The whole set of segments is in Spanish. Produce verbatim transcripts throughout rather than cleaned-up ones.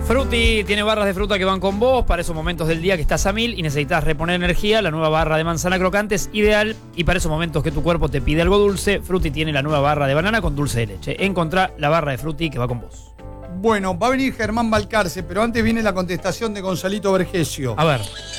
Fruti tiene barras de fruta que van con vos para esos momentos del día que estás a mil y necesitas reponer energía. La nueva barra de manzana crocante es ideal y para esos momentos que tu cuerpo te pide algo dulce, Fruti tiene la nueva barra de banana con dulce de leche. Encontrá la barra de Fruti que va con vos. Bueno, va a venir Germán Balcarce, pero antes viene la contestación de Gonzalito Vergesio. A ver.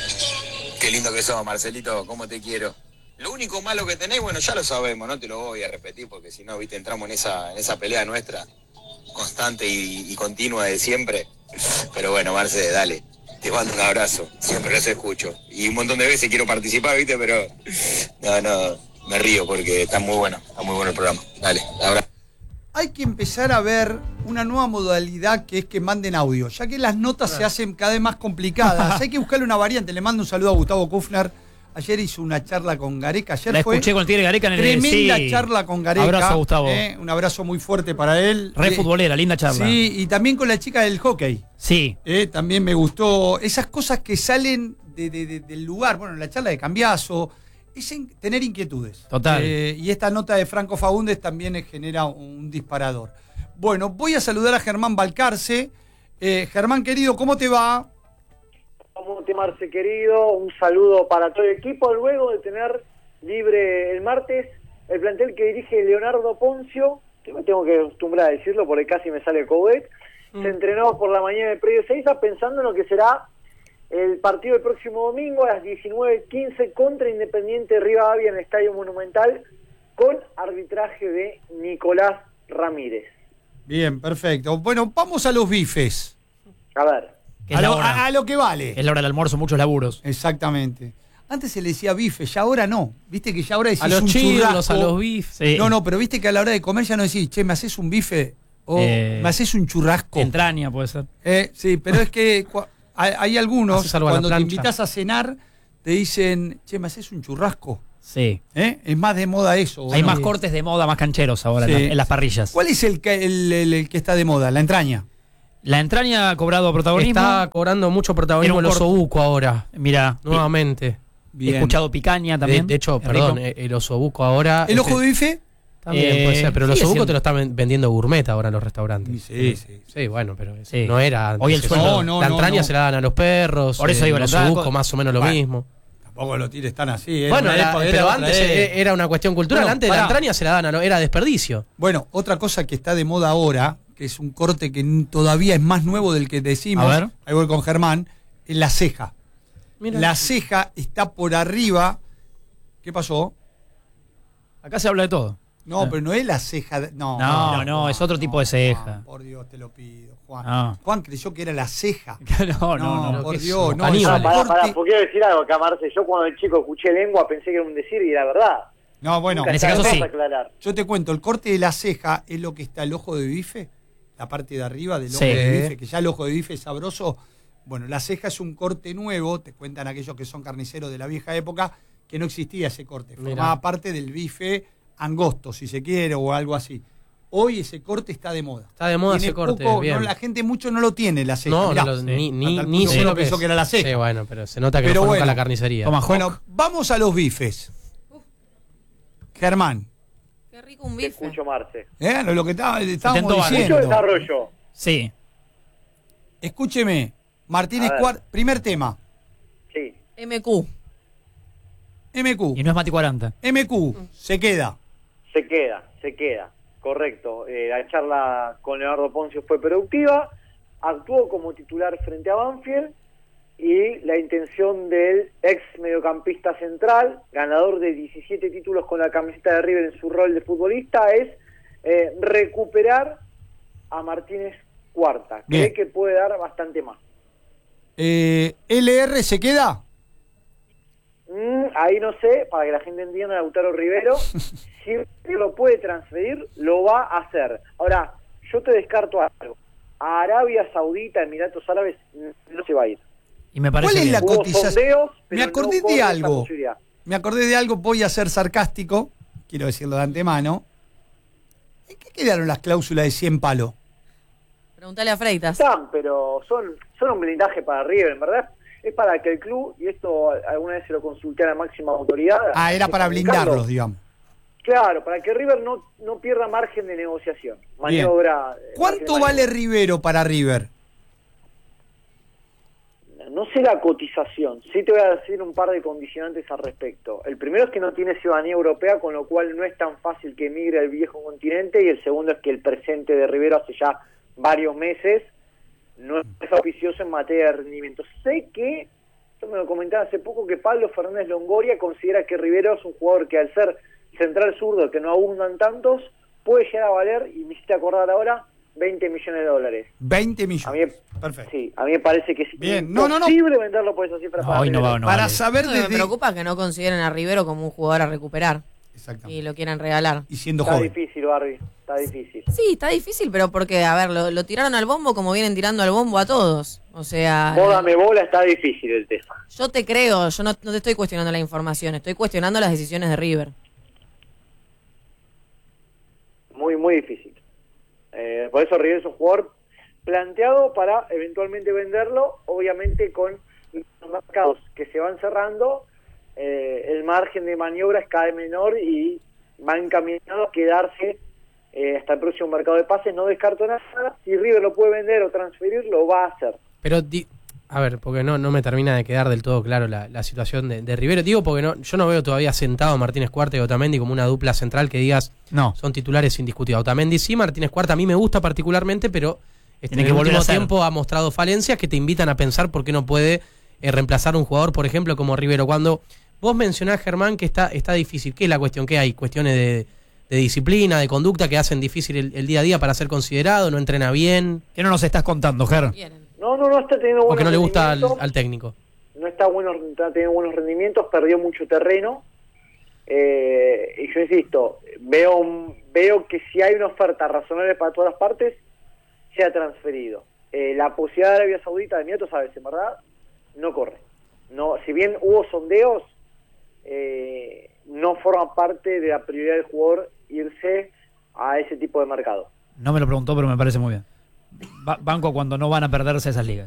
Qué lindo que sos, Marcelito, cómo te quiero. Lo único malo que tenés, bueno, ya lo sabemos, no te lo voy a repetir porque si no, viste, entramos en esa, en esa pelea nuestra, constante y, y continua de siempre. Pero bueno, Marce, dale, te mando un abrazo, siempre los escucho. Y un montón de veces quiero participar, viste, pero no, no, me río porque está muy bueno, está muy bueno el programa. Dale, abrazo. Hay que empezar a ver una nueva modalidad que es que manden audio, ya que las notas se hacen cada vez más complicadas. Hay que buscarle una variante. Le mando un saludo a Gustavo Kufner. Ayer hizo una charla con Gareca. Ayer La fue escuché con el Tigre Gareca en el tremenda sí. charla con Gareca. Abrazo, Gustavo. Eh, un abrazo muy fuerte para él. Re eh, futbolera, linda charla. Sí, y también con la chica del hockey. Sí. Eh, también me gustó. Esas cosas que salen de, de, de, del lugar. Bueno, la charla de Cambiazo. Es en, tener inquietudes. Total. Eh, y esta nota de Franco Faúndez también genera un disparador. Bueno, voy a saludar a Germán Balcarce. Eh, Germán, querido, ¿cómo te va? ¿Cómo te, Marce, querido? Un saludo para todo el equipo. Luego de tener libre el martes el plantel que dirige Leonardo Poncio, que me tengo que acostumbrar a decirlo porque casi me sale COVID, mm. se entrenó por la mañana en el predio Seiza pensando en lo que será el partido del próximo domingo a las diecinueve quince contra Independiente Rivadavia en el Estadio Monumental con arbitraje de Nicolás Ramírez. Bien, perfecto. Bueno, vamos a los bifes. A ver. A lo, a, a lo que vale. Es la hora del almuerzo, muchos laburos. Exactamente. Antes se le decía bife, ya ahora no. Viste que ya ahora decís a los un chirlos, churrasco. a los bifes. Sí. No, no, pero viste que a la hora de comer ya no decís, che, ¿me haces un bife? O eh, ¿me haces un churrasco? Entraña puede ser. Eh, sí, pero es que hay, hay algunos, cuando te plancha. invitas a cenar, te dicen, che, ¿me haces un churrasco? Sí. ¿Eh? Es más de moda eso. Hay ¿no? más cortes de moda, más cancheros ahora sí. en, la, en las parrillas. ¿Cuál es el que, el, el, el que está de moda? ¿La entraña? La entraña ha cobrado protagonismo. Está cobrando mucho protagonismo el osobuco ahora. Mira, nuevamente. Bien. He escuchado picaña también. De, de hecho, perdón, rico. el osobuco ahora. ¿El ojo de bife? También eh, puede ser, pero el osobuco te lo están vendiendo gourmet ahora en los restaurantes. Sí, sí. Sí, bueno, pero sí. no era. Hoy el sueldo. No, no, la entraña no, no. se la dan a los perros. Por eso eh, digo, el osobuco más o menos lo bueno, mismo. Tampoco lo tires tan así. Bueno, era, época, pero era antes era, era una cuestión cultural. Bueno, antes pará. La entraña se la dan a los, era desperdicio. Bueno, otra cosa que está de moda ahora, que es un corte que todavía es más nuevo del que decimos, a ver. ahí voy con Germán, es la ceja. Mira. La ceja está por arriba. ¿Qué pasó? Acá se habla de todo. No, ah. pero no es la ceja. De, no, no, no, no, Juan, es otro no, tipo de ceja. Juan, por Dios, te lo pido, Juan. No. Juan creyó que era la ceja. no, no, no, no, por no Dios, no. no pará, pará, porque quiero decir algo acá, Marce. Yo cuando el chico escuché lengua pensé que era un decir y era verdad. No, bueno, Nunca en ese caso sí. Aclarar. Yo te cuento, el corte de la ceja es lo que está el ojo de bife, la parte de arriba del ojo sí. de bife, que ya el ojo de bife es sabroso. Bueno, la ceja es un corte nuevo, te cuentan aquellos que son carniceros de la vieja época, que no existía ese corte. Formaba Mirá. parte del bife angosto, si se quiere, o algo así. Hoy ese corte está de moda. Está de moda tiene ese corte, poco, bien. No, la gente mucho no lo tiene, la ceja. No, Mirá, no lo, ni, ni, ni sé lo que pensó es. que era la ceja. Sí, bueno, pero se nota que pero no fue bueno, nunca a la carnicería. Toma, bueno, vamos a los bifes. Germán. Qué rico un bife. Escucho, Marce. ¿Eh? Lo, lo que estaba, estábamos Mucho diciendo. desarrollo. Sí. Escúcheme, Martínez Cuart, primer tema. Sí. M Q. M Q. Y no es Mati cuarenta. M Q, mm. se queda. Se queda, se queda. Correcto. Eh, la charla con Leonardo Poncio fue productiva. Actuó como titular frente a Banfield. Y la intención del ex mediocampista central, ganador de diecisiete títulos con la camiseta de River en su rol de futbolista, es eh, recuperar a Martínez Cuarta. Cree Bien. que puede dar bastante más. Eh, ¿L R se queda? Mm, ahí no sé, para que la gente entienda, Lautaro Rivero, si lo puede transferir, lo va a hacer. Ahora, yo te descarto algo. A Arabia Saudita, Emiratos Árabes, no se va a ir. Y me parece ¿Cuál es bien. la cotización? Sondeos, me acordé no de algo. Me acordé de algo, voy a ser sarcástico, quiero decirlo de antemano. ¿En qué quedaron las cláusulas de cien palos? Preguntale a Freitas. Están, pero son, son un blindaje para River, en verdad. Es para que el club, y esto alguna vez se lo consulté a la máxima autoridad. Ah, era para blindarlos, digamos. Claro, para que River no, no pierda margen de negociación. Maniobra. ¿Cuánto vale Rivero para River? no sé la cotización, sí te voy a decir un par de condicionantes al respecto. El primero es que no tiene ciudadanía europea, con lo cual no es tan fácil que emigre al viejo continente, y el segundo es que el presente de Rivero hace ya varios meses no es oficioso en materia de rendimiento. Sé que, esto me lo comentaron hace poco, que Pablo Fernández Longoria considera que Rivero es un jugador que al ser central zurdo, que no abundan tantos, puede llegar a valer, y me hiciste acordar ahora, veinte millones de dólares. veinte millones. A mí, Perfecto. Sí, a mí me parece que es Bien. imposible No, no, no. venderlo por esa cifra. No, para hoy no Rivero. va, no Para vale. saber No, desde... Me preocupa que no consideren a Rivero como un jugador a recuperar Exactamente. y lo quieran regalar. Y siendo Está joven. difícil, Barbie, está difícil. Sí, está difícil, pero porque, a ver, lo, lo tiraron al bombo como vienen tirando al bombo a todos. O sea, Vos dame bola, está difícil el tema. yo te creo, yo no, no te estoy cuestionando la información, estoy cuestionando las decisiones de River. Muy, muy difícil. Eh, por eso Rivero es un jugador planteado para eventualmente venderlo, obviamente con los mercados que se van cerrando, eh, el margen de maniobra es cada vez menor y va encaminado a quedarse eh, hasta el próximo mercado de pases. No descarto nada, si River lo puede vender o transferir, lo va a hacer. Pero, di, a ver, porque no, no me termina de quedar del todo claro la, la situación de, de Rivero. Digo, porque no, yo no veo todavía sentado a Martínez Cuarta y Otamendi como una dupla central que digas, No. son titulares indiscutidos. Otamendi sí, Martínez Cuarta a mí me gusta particularmente, pero este, Tiene en que el volver a último ser. tiempo ha mostrado falencias que te invitan a pensar por qué no puede eh, reemplazar un jugador, por ejemplo, como Rivero. Cuando vos mencionás, Germán, que está, está difícil, ¿qué es la cuestión? ¿Qué hay? ¿Cuestiones de, de disciplina, de conducta que hacen difícil el, el día a día para ser considerado? ¿No entrena bien? ¿Qué no nos estás contando, Ger? Vienen. No, no, no está teniendo ¿O buenos que no le gusta al, rendimientos. al técnico? No está bueno, está teniendo buenos rendimientos, perdió mucho terreno. Eh, y yo insisto, veo veo que si hay una oferta razonable para todas las partes, sea transferido. Eh, la posibilidad de Arabia Saudita, de Nieto, sabes, en verdad, no corre. No, si bien hubo sondeos, eh, no forma parte de la prioridad del jugador irse a ese tipo de mercado. No me lo preguntó, pero me parece muy bien. Ba- banco cuando no van a perderse esas ligas.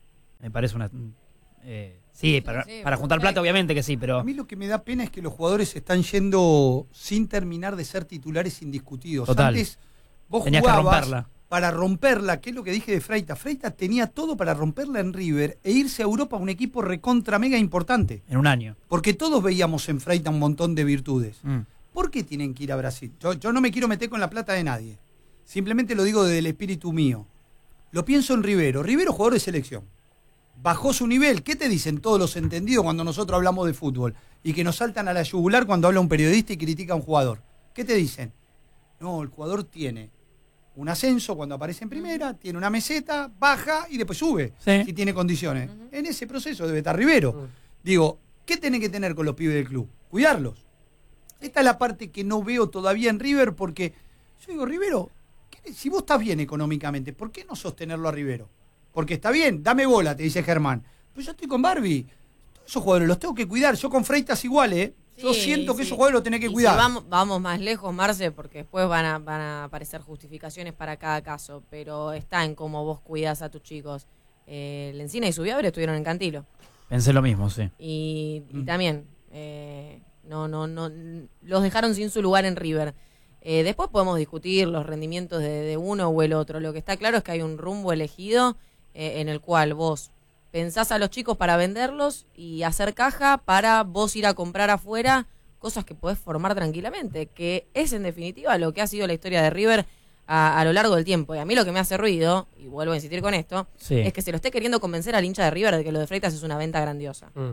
Me parece una... Eh, sí, para, sí, para juntar perfecto. plata obviamente que sí, pero... A mí lo que me da pena es que los jugadores están yendo sin terminar de ser titulares indiscutidos. Total. Antes vos Tenías que jugabas romperla. para romperla, que es lo que dije de Freita. Freita tenía todo para romperla en River e irse a Europa a un equipo recontra mega importante. En un año. Porque todos veíamos en Freita un montón de virtudes. Mm. ¿Por qué tienen que ir a Brasil? Yo, yo no me quiero meter con la plata de nadie. Simplemente lo digo desde el espíritu mío. Lo pienso en Rivero. Rivero, jugador de selección. Bajó su nivel. ¿Qué te dicen todos los entendidos cuando nosotros hablamos de fútbol? Y que nos saltan a la yugular cuando habla un periodista y critica a un jugador. ¿Qué te dicen? No, el jugador tiene un ascenso cuando aparece en primera, tiene una meseta, baja y después sube, Sí. si tiene condiciones. En ese proceso debe estar Rivero. Digo, ¿qué tiene que tener con los pibes del club? Cuidarlos. Esta es la parte que no veo todavía en River porque yo digo, Rivero, ¿qué- si vos estás bien económicamente, ¿por qué no sostenerlo a Rivero? Porque está bien, dame bola, te dice Germán. Pero yo estoy con Barbie. Todos esos jugadores los tengo que cuidar. Yo con Freitas igual, ¿eh? Yo Sí, siento que sí. esos jugadores los tenés que Y si cuidar. vamos, vamos más lejos, Marce, porque después van a, van a aparecer justificaciones para cada caso, pero está en cómo vos cuidás a tus chicos. Eh, Lencina y Subiabre estuvieron en Cantilo. Pensé lo mismo, sí. Y, y Mm. también eh, no, no, no, los dejaron sin su lugar en River. Eh, después podemos discutir los rendimientos de, de uno o el otro. Lo que está claro es que hay un rumbo elegido eh, en el cual vos pensás a los chicos para venderlos y hacer caja para vos ir a comprar afuera cosas que podés formar tranquilamente, que es en definitiva lo que ha sido la historia de River a, a lo largo del tiempo. Y a mí lo que me hace ruido, y vuelvo a insistir con esto, Sí. es que se lo esté queriendo convencer al hincha de River de que lo de Freitas es una venta grandiosa. Mm.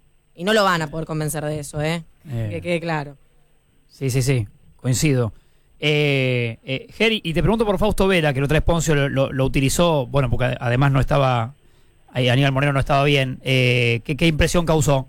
Y no lo van a poder convencer de eso, ¿eh? Eh. Que quede claro. Sí, sí, sí, coincido. Eh, eh, Geri, y te pregunto por Fausto Vera, que lo traes Poncio, lo, lo- lo utilizó, bueno, porque además no estaba, ahí Aníbal Moreno no estaba bien. Eh, ¿qué, ¿Qué impresión causó?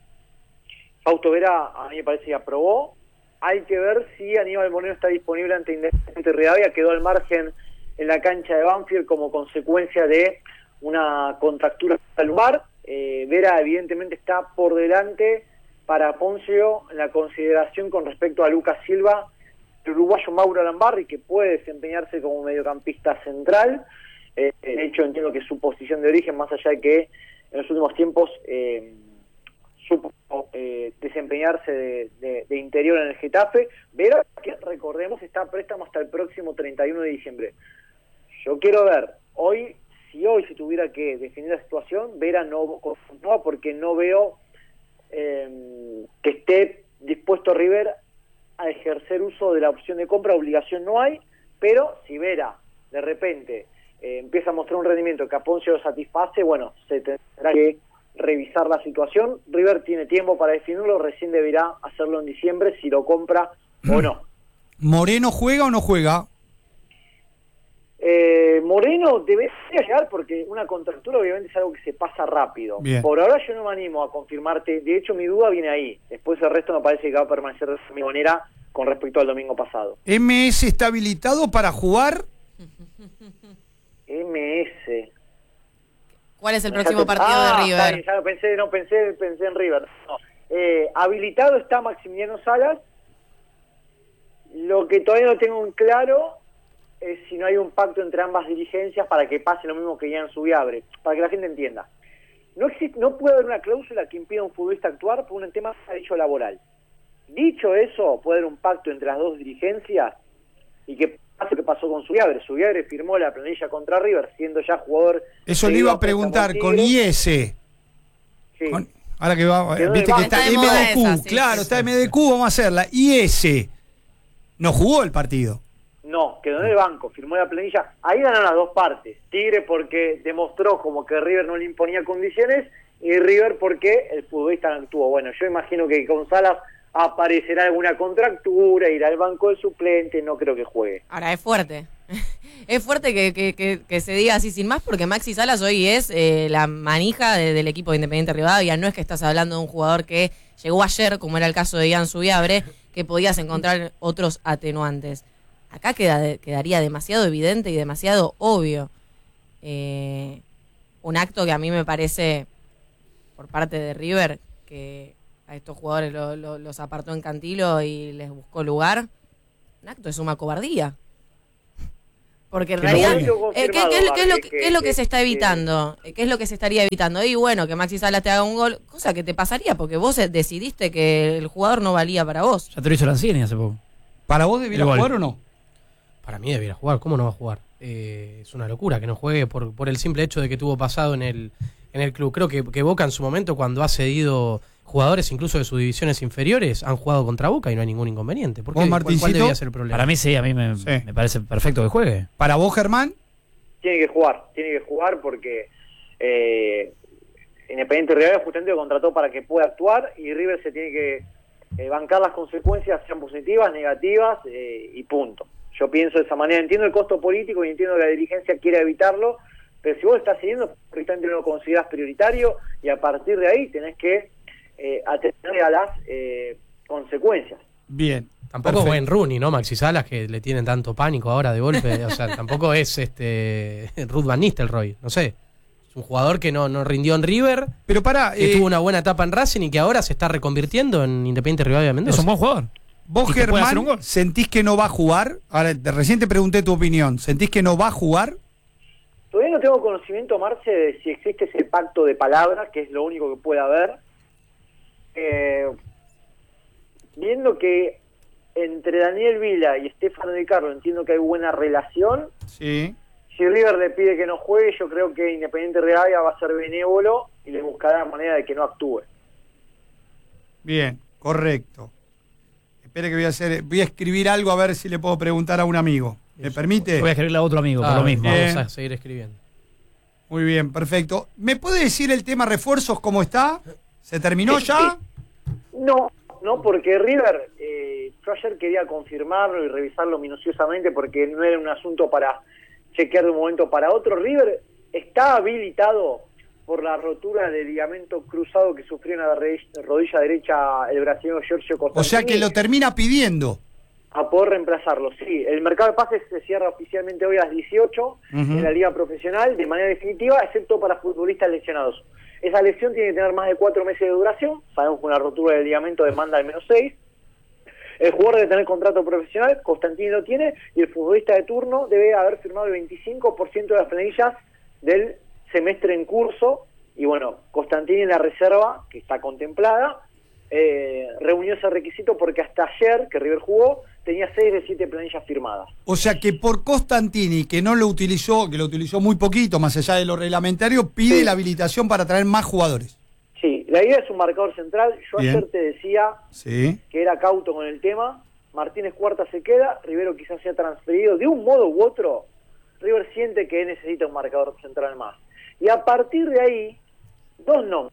Fausto Vera a mí me parece que aprobó. Hay que ver si Aníbal Moreno está disponible ante Independiente Rivadavia. Quedó al margen en la cancha de Banfield como consecuencia de una contractura lumbar. Eh, Vera evidentemente está por delante para Poncio en la consideración con respecto a Lucas Silva, el uruguayo Mauro Lambarri, que puede desempeñarse como mediocampista central. Eh, de hecho, entiendo que su posición de origen, más allá de que en los últimos tiempos eh, supo eh, desempeñarse de, de, de interior en el Getafe. Vera, que recordemos, está a préstamo hasta el próximo treinta y uno de diciembre. Yo quiero ver, hoy, si hoy se tuviera tuviera que definir la situación, Vera no continúa porque no veo eh, que esté dispuesto River a ejercer uso de la opción de compra. Obligación no hay, pero si Vera de repente eh, empieza a mostrar un rendimiento que a Poncio lo satisface, bueno, se tendrá que revisar la situación. River tiene tiempo para definirlo, recién deberá hacerlo en diciembre si lo compra o no. ¿Moreno juega o no juega? Eh, Moreno debería llegar porque una contractura obviamente es algo que se pasa rápido. Bien. Por ahora yo no me animo a confirmarte, de hecho mi duda viene ahí, después el resto me parece que va a permanecer de esa manera con respecto al domingo pasado. ¿M S está habilitado para jugar? M S. ¿Cuál es el próximo partido ah, de River? Está bien, ya lo pensé, no pensé, pensé en River. No. Eh, habilitado está Maximiliano Salas. Lo que todavía no tengo en claro es si no hay un pacto entre ambas dirigencias para que pase lo mismo que Ian Subiabre, para que la gente entienda. No existe, no puede haber una cláusula que impida a un futbolista actuar por un tema de derecho laboral. Dicho eso, puede haber un pacto entre las dos dirigencias y que pase lo que pasó con Subiabre. Subiabre firmó la planilla contra River, siendo ya jugador... Eso le iba a preguntar, con I S. Sí. Con, ahora que va, Quedó viste de que baja. está Está de moda M D Q, esa, sí, claro, sí, está sí. M D Q, vamos a hacerla. I S. No jugó el partido. No, quedó en el banco, firmó la planilla. Ahí ganaron las dos partes. Tigre porque demostró como que River no le imponía condiciones y River porque el futbolista no actuó. Bueno, yo imagino que con Salas aparecerá alguna contractura, irá al banco de suplente, no creo que juegue. Ahora, es fuerte. Es fuerte que, que, que, que se diga así sin más, porque Maxi Salas hoy es eh, la manija de, del equipo de Independiente Rivadavia. No es que estás hablando de un jugador que llegó ayer, como era el caso de Ian Subiabre, que podías encontrar otros atenuantes. Acá queda de, quedaría demasiado evidente y demasiado obvio. Eh, un acto que a mí me parece, por parte de River, que a estos jugadores lo, lo, los apartó en Cantilo y les buscó lugar, un acto de suma cobardía. Porque en Que lo realidad, jueguen. eh, ¿qué, qué es, lo- qué es lo, Que- qué es lo que que- se está que- evitando? ¿Qué es lo que se estaría evitando? Y bueno, que Maxi Salas te haga un gol, cosa que te pasaría, porque vos decidiste que el jugador no valía para vos. Ya te lo hizo Lanzini hace poco. ¿Para vos debiera Igual. jugar o no? Para mí debiera jugar, ¿cómo no va a jugar? Eh, es una locura que no juegue por, por el simple hecho de que tuvo pasado en el, en el club. Creo que, que Boca en su momento, cuando ha cedido jugadores incluso de sus divisiones inferiores, han jugado contra Boca y no hay ningún inconveniente. ¿Por qué? ¿Vos, ¿Cuál, cuál Martincito? debería ser el problema? Para mí sí, a mí me, Sí. me parece perfecto que juegue. ¿Para vos, Germán? Tiene que jugar, tiene que jugar porque eh, Independiente Rivadavia justamente lo contrató para que pueda actuar y River se tiene que eh, bancar las consecuencias, sean positivas, negativas eh, y punto. Yo pienso de esa manera, entiendo el costo político y entiendo que la dirigencia quiere evitarlo, pero si vos estás siguiendo, justamente no lo considerás prioritario y a partir de ahí tenés que eh, atender a las eh, consecuencias. Bien. Tampoco Perfecto. Wayne Rooney, ¿no? Maxi Salas, que le tienen tanto pánico ahora de golpe. O sea, tampoco es este Ruth Van Nistelrooy, no sé. Es un jugador que no, no rindió en River, Pero para, que eh, tuvo una buena etapa en Racing y que ahora se está reconvirtiendo en Independiente Rivadavia Es Mendoza. un buen jugador. vos, y te puede hacer un Germán, gol. ¿sentís que no va a jugar? Ahora, te- recién te pregunté tu opinión. ¿Sentís que no va a jugar? Todavía no tengo conocimiento, Marce, de si existe ese pacto de palabras, que es lo único que puede haber. Eh, viendo que entre Daniel Vila y Estefano Di Carlo entiendo que hay buena relación. Sí. Si River le pide que no juegue, yo creo que Independiente Rivadavia va a ser benévolo y le buscará la manera de que no actúe. Bien, correcto. Espere que voy a hacer, voy a escribir algo a ver si le puedo preguntar a un amigo. ¿Me permite? Voy a escribirle a otro amigo, por Ah, lo mismo. bien. Vamos a seguir escribiendo. Muy bien, perfecto. ¿Me puede decir el tema refuerzos cómo está? ¿Se terminó ya? No, no, porque River, eh, yo ayer quería confirmarlo y revisarlo minuciosamente porque no era un asunto para chequear de un momento para otro. River está habilitado por la rotura del ligamento cruzado que sufrió en la re- rodilla derecha el brasileño Giorgio Costantini. O sea que lo termina pidiendo. A poder reemplazarlo, sí. El mercado de pases se cierra oficialmente hoy a las dieciocho Ujú. en la liga profesional de manera definitiva, excepto para futbolistas lesionados. Esa lesión tiene que tener más de cuatro meses de duración. Sabemos que una rotura del ligamento demanda al menos seis. El jugador debe tener contrato profesional, Costantini lo tiene, y el futbolista de turno debe haber firmado el veinticinco por ciento de las planillas del semestre en curso. Y bueno, Costantini en la reserva, que está contemplada, eh, reunió ese requisito porque hasta ayer, que River jugó, tenía seis de siete planillas firmadas. O sea que por Costantini, que no lo utilizó, que lo utilizó muy poquito, más allá de lo reglamentario, pide sí. la habilitación para traer más jugadores. Sí, la idea es un marcador central. Yo Bien. ayer te decía Sí. que era cauto con el tema. Martínez Cuarta se queda, Rivero quizás sea transferido. De un modo u otro, River siente que necesita un marcador central más. Y a partir de ahí, dos nombres.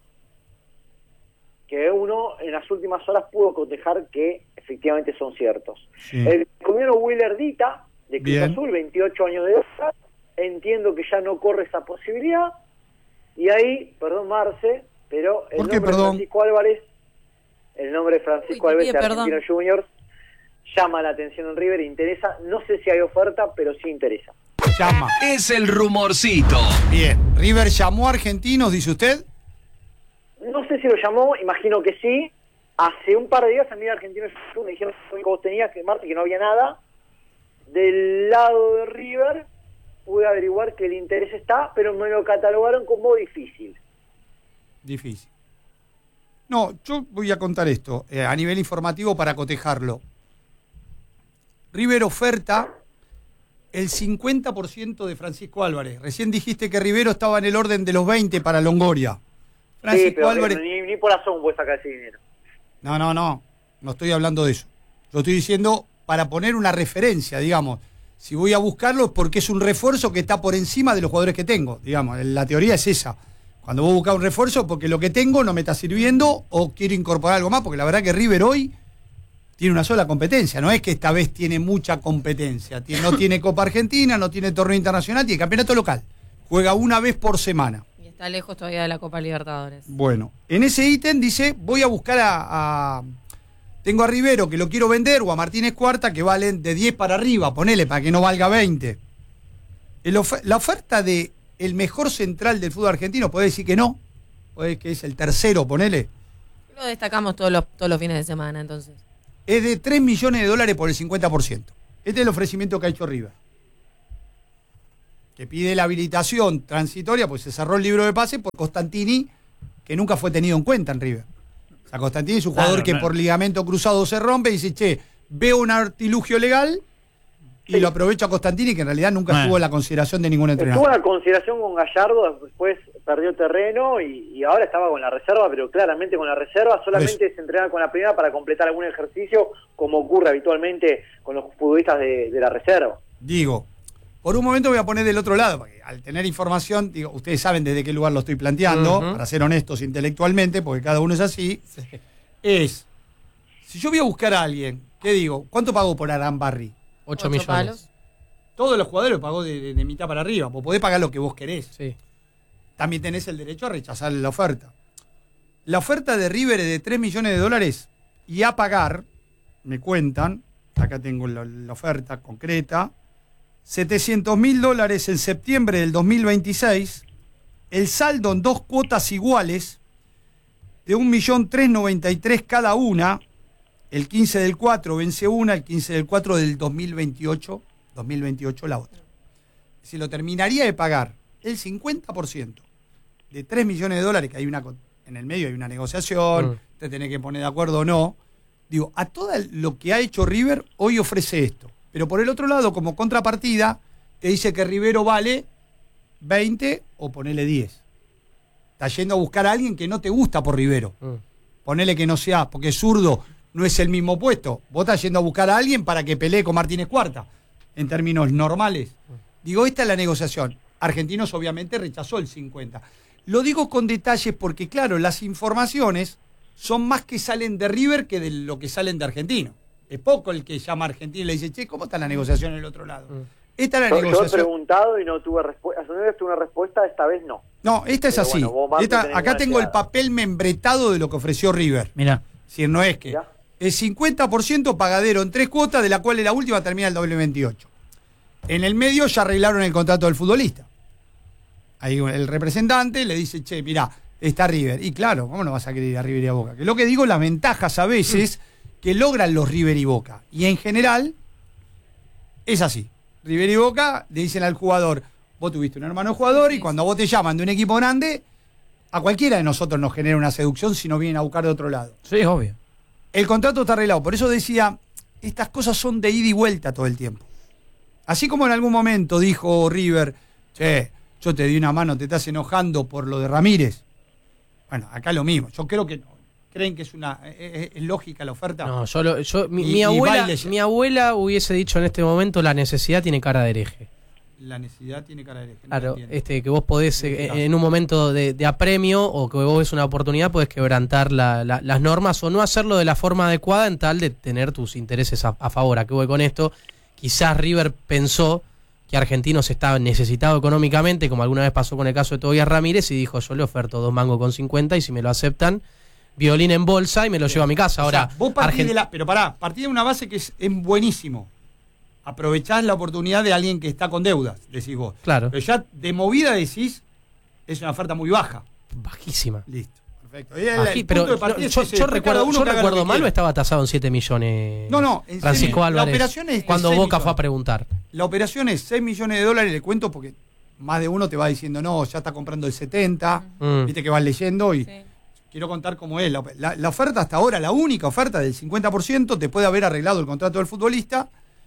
Que uno en las últimas horas pudo cotejar que efectivamente son ciertos. Sí. El colombiano Willer Dita, de Cruz Bien. Azul, veintiocho años de edad, entiendo que ya no corre esa posibilidad. Y ahí, perdón Marce, pero el ¿Por qué, nombre de perdón? Francisco Álvarez, el nombre de Francisco Uy, Álvarez pide de perdón. Argentinos Juniors, llama la atención en River, interesa. No sé si hay oferta, pero sí interesa. Llama. Es el rumorcito. Bien. River llamó a Argentinos, dice usted. No sé si lo llamó, imagino que sí. Hace un par de días a mí de Argentinos me dijeron que vos tenías que Marte, que no había nada. Del lado de River pude averiguar que el interés está, pero me lo catalogaron como difícil. Difícil. No, yo voy a contar esto, eh, a nivel informativo para cotejarlo. River oferta el cincuenta por ciento de Francisco Álvarez. Recién dijiste que Rivero estaba en el orden de los veinte para Longoria. Francisco Sí, pero Álvarez... ni, ni por razón puede sacar ese dinero. No, no, no. No estoy hablando de eso. Yo estoy diciendo para poner una referencia, digamos. Si voy a buscarlo es porque es un refuerzo que está por encima de los jugadores que tengo, digamos. La teoría es esa. Cuando vos buscas un refuerzo porque lo que tengo no me está sirviendo o quiero incorporar algo más, porque la verdad que River hoy tiene una sola competencia. No es que esta vez tiene mucha competencia. Tiene- No tiene Copa Argentina, no tiene torneo internacional, tiene campeonato local. Juega una vez por semana. Y está lejos todavía de la Copa Libertadores. Bueno, en ese ítem dice, voy a buscar a, a- Tengo a Rivero que lo quiero vender o a Martínez Cuarta que valen de diez para arriba, ponele, para que no valga veinte. El ofe- la oferta de el mejor central del fútbol argentino, podés decir que no, podés que es el tercero, ponele, Lo destacamos todos los, todos los fines de semana, entonces. es de tres millones de dólares por el cincuenta por ciento. Este es el ofrecimiento que ha hecho River. Que pide la habilitación transitoria, pues se cerró el libro de pase por Costantini, que nunca fue tenido en cuenta en River. O sea, Costantini es un Claro, jugador que claro. por ligamento cruzado se rompe y dice, che, veo un artilugio legal y Sí. lo aprovecho a Costantini, que en realidad nunca Bueno. estuvo en la consideración de ningún Estuvo entrenador. en la consideración con Gallardo, después perdió terreno y, y ahora estaba con la reserva, pero claramente con la reserva solamente se entrena con la primera para completar algún ejercicio, como ocurre habitualmente con los futbolistas de, de la reserva. Digo, por un momento voy a poner del otro lado, porque al tener información, digo, ustedes saben desde qué lugar lo estoy planteando, Ujú. para ser honestos intelectualmente, porque cada uno es así, es, si yo voy a buscar a alguien, ¿qué digo? ¿Cuánto pago por Arambarri? ocho Ocho millones. palos. Todos los jugadores lo pagó de, de- de mitad para arriba, vos podés pagar lo que vos querés. Sí. También tenés el derecho a rechazar la oferta. La oferta de River es de tres millones de dólares y a pagar, me cuentan, acá tengo la, la oferta concreta, setecientos mil dólares en septiembre del dos mil veintiséis, el saldo en dos cuotas iguales de un millón trescientos noventa y tres cada una, el quince del cuatro vence una, el quince del cuatro del dos mil veintiocho, dos mil veintiocho la otra. Si lo terminaría de pagar el cincuenta por ciento de tres millones de dólares, que hay una, en el medio hay una negociación, Mm. te tenés que poner de acuerdo o no, digo, a todo lo que ha hecho River, hoy ofrece esto. Pero por el otro lado, como contrapartida, te dice que Rivero vale veinte o ponele diez. Estás yendo a buscar a alguien que no te gusta por Rivero. Mm. Ponele que no sea, porque zurdo no es el mismo puesto. Vos estás yendo a buscar a alguien para que pelee con Martínez Cuarta, en términos normales. Digo, esta es la negociación. Argentinos obviamente rechazó el cincuenta. Lo digo con detalles porque, claro, las informaciones son más que salen de River que de lo que salen de Argentino. Es poco el que llama a Argentino y le dice, che, ¿cómo está la negociación en el otro lado? Mm. Esta es la Yo, yo he negociación. preguntado y no tuve respuesta. Hace una vez tuve una respuesta, esta vez no. No, esta es Pero así. bueno, vos, Marco, Esta- tenés acá una tengo el llegada. papel membretado de lo que ofreció River. Mirá. Es decir, no es que Ya. el cincuenta por ciento pagadero en tres cuotas, de la cual la última termina el doble veintiocho. En el medio ya arreglaron el contrato del futbolista. Ahí el representante le dice, che, mirá, está River. Y claro, ¿cómo no vas a querer ir a River y a Boca? Que lo que digo, las ventajas a veces que logran los River y Boca. Y en general, es así. River y Boca le dicen al jugador, vos tuviste un hermano jugador y cuando vos te llaman de un equipo grande, A cualquiera de nosotros nos genera una seducción si nos vienen a buscar de otro lado. Sí, obvio. El contrato está arreglado, por eso decía, estas cosas son de ida y vuelta todo el tiempo. Así como en algún momento dijo River, che, yo te di una mano, te estás enojando por lo de Ramírez. Bueno, acá lo mismo. Yo creo que creen que es una es, es lógica la oferta. No, yo, lo, yo mi, Y- mi y abuela, baile- mi abuela hubiese dicho en este momento la necesidad tiene cara de hereje. La necesidad tiene cara de hereje. No Claro, entiendo. este, que vos podés, En este eh, caso. en un momento de, de apremio o que vos ves una oportunidad, podés quebrantar la- la- las normas o no hacerlo de la forma adecuada en tal de tener tus intereses a, a favor. ¿A qué voy con esto? Quizás River pensó que Argentinos estaba necesitado económicamente, como alguna vez pasó con el caso de Tobias Ramírez, y dijo, yo le oferto dos mangos con cincuenta y si me lo aceptan, violín en bolsa y me lo llevo a mi casa. Ahora, O sea, vos partís Argent- de la, pero pará, partís de una base que es, es buenísimo. Aprovechás la oportunidad de alguien que está con deudas, decís vos. Claro. Pero ya de movida decís, es una oferta muy baja. bajísima. Listo. Perfecto. Y el- Bají- el pero punto de partida no, es yo, ese, yo después recuerdo, cada uno yo que haga lo recuerdo que mal o quiera. estaba tasado en siete millones. No, no, en Francisco serio, la Álvarez. operación es de cuando seis Boca fue a millones. preguntar. La operación es seis millones de dólares, le cuento porque más de uno te va diciendo, no, ya está comprando el setenta, Mm. viste que vas leyendo y Sí. quiero contar cómo es. La, la- la oferta hasta ahora, la única oferta del cincuenta por ciento, te puede haber arreglado el contrato del futbolista,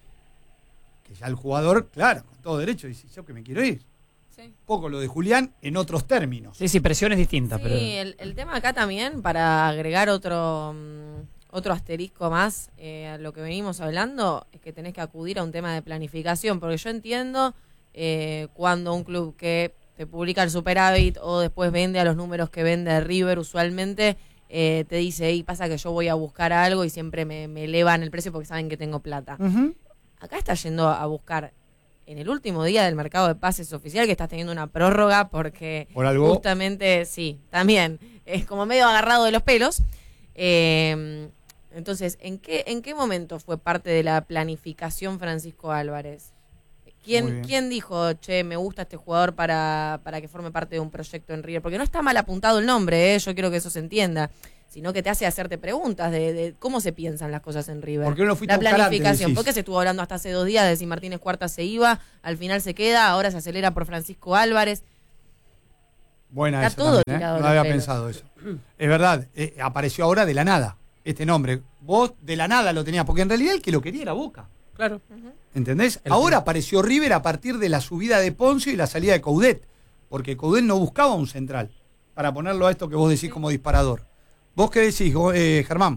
que ya el jugador, claro, con todo derecho, dice, yo que me quiero ir. Sí. Poco lo de Julián en otros términos. Sí, sí, presiones distintas, Sí, pero. el, el tema acá también, para agregar otro mm, otro asterisco más eh, a lo que venimos hablando, es que tenés que acudir a un tema de planificación, porque yo entiendo eh, cuando un club que te publica el superávit o después vende a los números que vende River usualmente, eh, te dice, y pasa que yo voy a buscar algo y siempre me, me elevan el precio porque saben que tengo plata. Ujú. Acá estás yendo a buscar en el último día del mercado de pases oficial, que estás teniendo una prórroga porque Por algo. justamente, sí, también es como medio agarrado de los pelos. Eh, entonces, ¿en qué, ¿en qué momento fue parte de la planificación Francisco Álvarez? Muy ¿Quién, bien. ¿Quién dijo, che, me gusta este jugador para, para que forme parte de un proyecto en River? Porque no está mal apuntado el nombre, ¿eh? Yo quiero que eso se entienda, sino que te hace hacerte preguntas de, de cómo se piensan las cosas en River. ¿Por qué no lo fuiste La a buscar antes, planificación, decís? ¿por qué se estuvo hablando hasta hace dos días de si Martínez Cuarta se iba, al final se queda, ahora se acelera por Francisco Álvarez? Buena Está esa todo también, ¿eh? tirado de No los había pelos. pensado eso. Es verdad, eh, apareció ahora de la nada este nombre. Vos de la nada lo tenías, porque en realidad el que lo quería era Boca. Claro. ¿Entendés? El Ahora que- apareció River a partir de la subida de Poncio y la salida de Coudet, porque Coudet no buscaba un central, para ponerlo a esto que vos decís como disparador. ¿Vos qué decís, go- eh, Germán?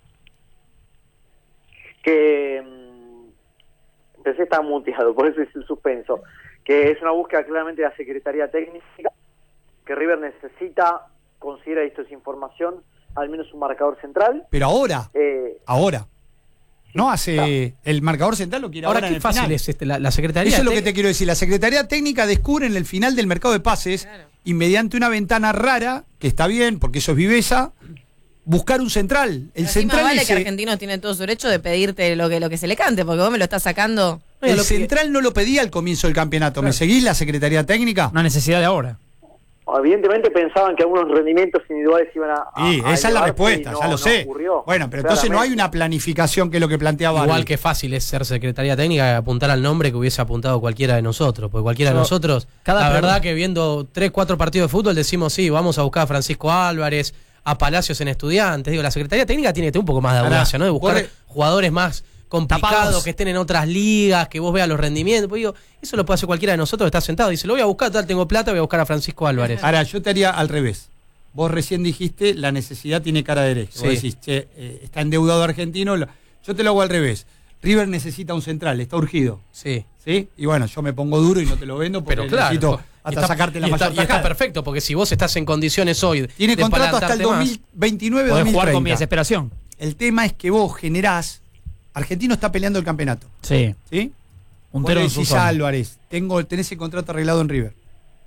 que mm, pensé estaba muteado, por eso es el suspenso, que es una búsqueda claramente de la Secretaría Técnica, que River necesita, considera, esto es información, al menos un marcador central. Pero ahora, Eh, ahora. No hace. El marcador central lo quiere ahora, Ahora, en qué el fácil final. es este, la, la Secretaría. Eso es lo que Tec- te quiero decir. La Secretaría Técnica descubre en el final del mercado de pases Claro. y mediante una ventana rara, que está bien, porque eso es viveza, buscar un central. El Así más central vale ese- que Argentinos tiene todo su derecho de pedirte lo que, lo que se le cante, porque vos me lo estás sacando. el lo que- central no lo pedía al comienzo del campeonato. ¿Me seguís la Secretaría Técnica? Una necesidad de ahora. evidentemente pensaban que algunos rendimientos individuales iban a... a- Sí, a esa es la elevarse respuesta, y no- ya lo no sé. ocurrió, Bueno, pero entonces no hay claramente. una planificación que es lo que planteaba Igual Barbie. que fácil es ser Secretaría Técnica y apuntar al nombre que hubiese apuntado cualquiera de nosotros. Porque cualquiera Yo- de nosotros, cada la pregunta- verdad que viendo tres, cuatro partidos de fútbol decimos, sí, vamos a buscar a Francisco Álvarez, a Palacios en Estudiantes. Digo, la Secretaría Técnica tiene que tener un poco más de Ahora, audacia, ¿no? De buscar vos re- jugadores más complicados, Tapados. que estén en otras ligas, que vos veas los rendimientos. Pues digo, eso lo puede hacer cualquiera de nosotros que está sentado. Dice, lo voy a buscar, tal, tengo plata, voy a buscar a Francisco Álvarez. Ahora, yo te haría al revés. Vos recién dijiste, la necesidad tiene cara de derecha. Vos Sí. decís, che, eh, está endeudado argentino. lo- Yo te lo hago al revés. River necesita un central, está urgido. Sí. ¿Sí? Y bueno, yo me pongo duro y no te lo vendo porque Pero claro, necesito y hasta está- sacarte la y está, mayor y está tajada. perfecto, porque si vos estás en condiciones hoy Tiene de contrato hasta el palantarte más, dos mil veintinueve Podés dos mil jugar con mi treinta. desesperación. El tema es que vos generás. Argentino está peleando el campeonato. Sí. ¿Sí? Un Vos tero le en su decís zona. a Álvarez, tengo, tenés el contrato arreglado en River.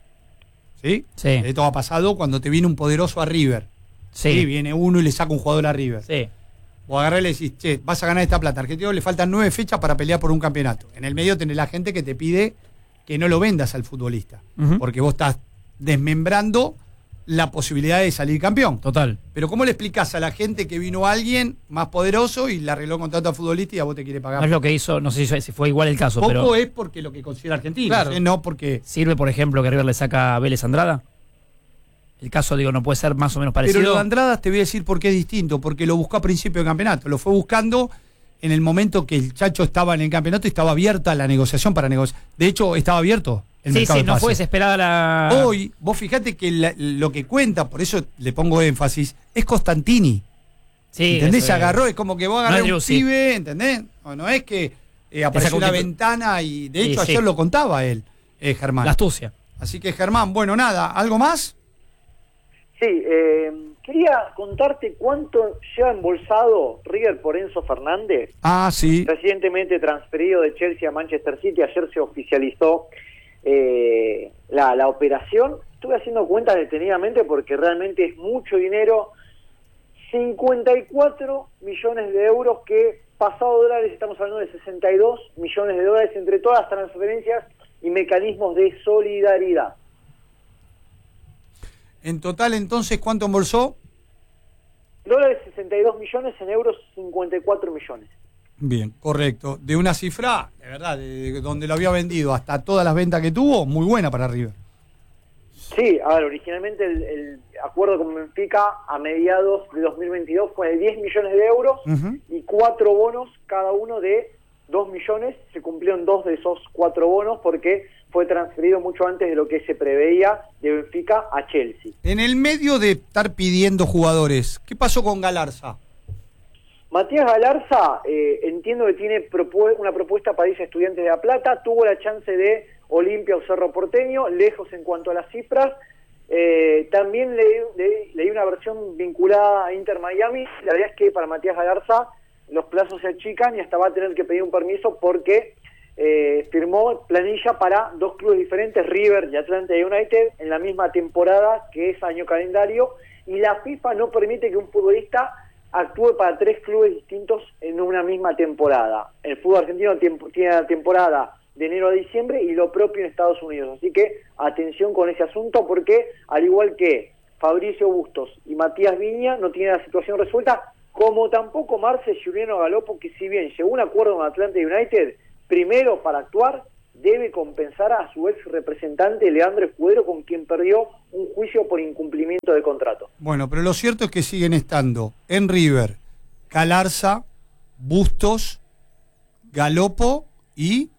¿Sí? Sí. Esto ha pasado cuando te viene un poderoso a River. Sí. Sí. Viene uno y le saca un jugador a River. Sí. Vos agarrás y le decís, che, vas a ganar esta plata. Argentino le faltan nueve fechas para pelear por un campeonato. En el medio tenés la gente que te pide que no lo vendas al futbolista. Ujú. Porque vos estás desmembrando la posibilidad de salir campeón. Total. Pero ¿cómo le explicás a la gente que vino alguien más poderoso y le arregló un contrato al futbolista y a vos te quiere pagar? No es lo que hizo, no sé si- si fue igual el caso, Poco pero es porque lo que considera Argentina, Claro. ¿eh? No porque... sirve, por ejemplo, que River le saca a Vélez Andrada. El caso, digo, no puede ser más o menos parecido. Pero lo de Andradas te voy a decir por qué es distinto, porque lo buscó a principio de campeonato, lo fue buscando en el momento que el Chacho estaba en el campeonato y estaba abierta la negociación para negociar. De hecho, estaba abierto el sí, mercado sí, de no pases. fue desesperada la... Hoy, vos fijate que la, lo que cuenta, por eso le pongo énfasis, es Costantini. Sí, ¿Entendés? eso Se es. agarró, es como que vos agarrás No es un Lucy. pibe, ¿entendés? No, no es que eh, apareció sacó un una tipo- ventana y de Sí, hecho sí. ayer lo contaba él, eh, Germán. La astucia. Así que Germán, bueno, nada, ¿algo más? Sí, eh, quería contarte cuánto lleva embolsado River por Enzo Fernández, Ah, sí. recientemente transferido de Chelsea a Manchester City. Ayer se oficializó eh, la, la operación. Estuve haciendo cuentas detenidamente porque realmente es mucho dinero. cincuenta y cuatro millones de euros que, pasado dólares, estamos hablando de sesenta y dos millones de dólares entre todas las transferencias y mecanismos de solidaridad. En total, entonces, ¿cuánto embolsó? Dólares sesenta y dos millones, en euros cincuenta y cuatro millones. Bien, correcto. De una cifra, de verdad, de, de donde lo había vendido hasta todas las ventas que tuvo, muy buena para River. Sí, a ver, originalmente el, el acuerdo con Benfica a mediados de dos mil veintidós fue de diez millones de euros Ujú. y cuatro bonos, cada uno de dos millones. Se cumplieron dos de esos cuatro bonos porque fue transferido mucho antes de lo que se preveía de Benfica a Chelsea. En el medio de estar pidiendo jugadores, ¿qué pasó con Galarza? Matías Galarza, eh, entiendo que tiene propu- una propuesta para irse a Estudiantes de La Plata, tuvo la chance de Olimpia o Cerro Porteño, lejos en cuanto a las cifras. Eh, también leí, leí, leí una versión vinculada a Inter Miami. La verdad es que para Matías Galarza los plazos se achican y hasta va a tener que pedir un permiso porque eh, firmó planilla para dos clubes diferentes, River y Atlanta United, en la misma temporada, que es año calendario, y la FIFA no permite que un futbolista actúe para tres clubes distintos en una misma temporada. El fútbol argentino tiempo, tiene la temporada de enero a diciembre y lo propio en Estados Unidos. Así que atención con ese asunto porque, al igual que Fabricio Bustos y Matías Viña, no tiene la situación resuelta, como tampoco Marce Giuliano Galopo, que si bien llegó a un acuerdo con Atlanta United, primero para actuar debe compensar a su ex representante Leandro Escudero, con quien perdió un juicio por incumplimiento de contrato. Bueno, pero lo cierto es que siguen estando en River Galarza, Bustos, Galopo y,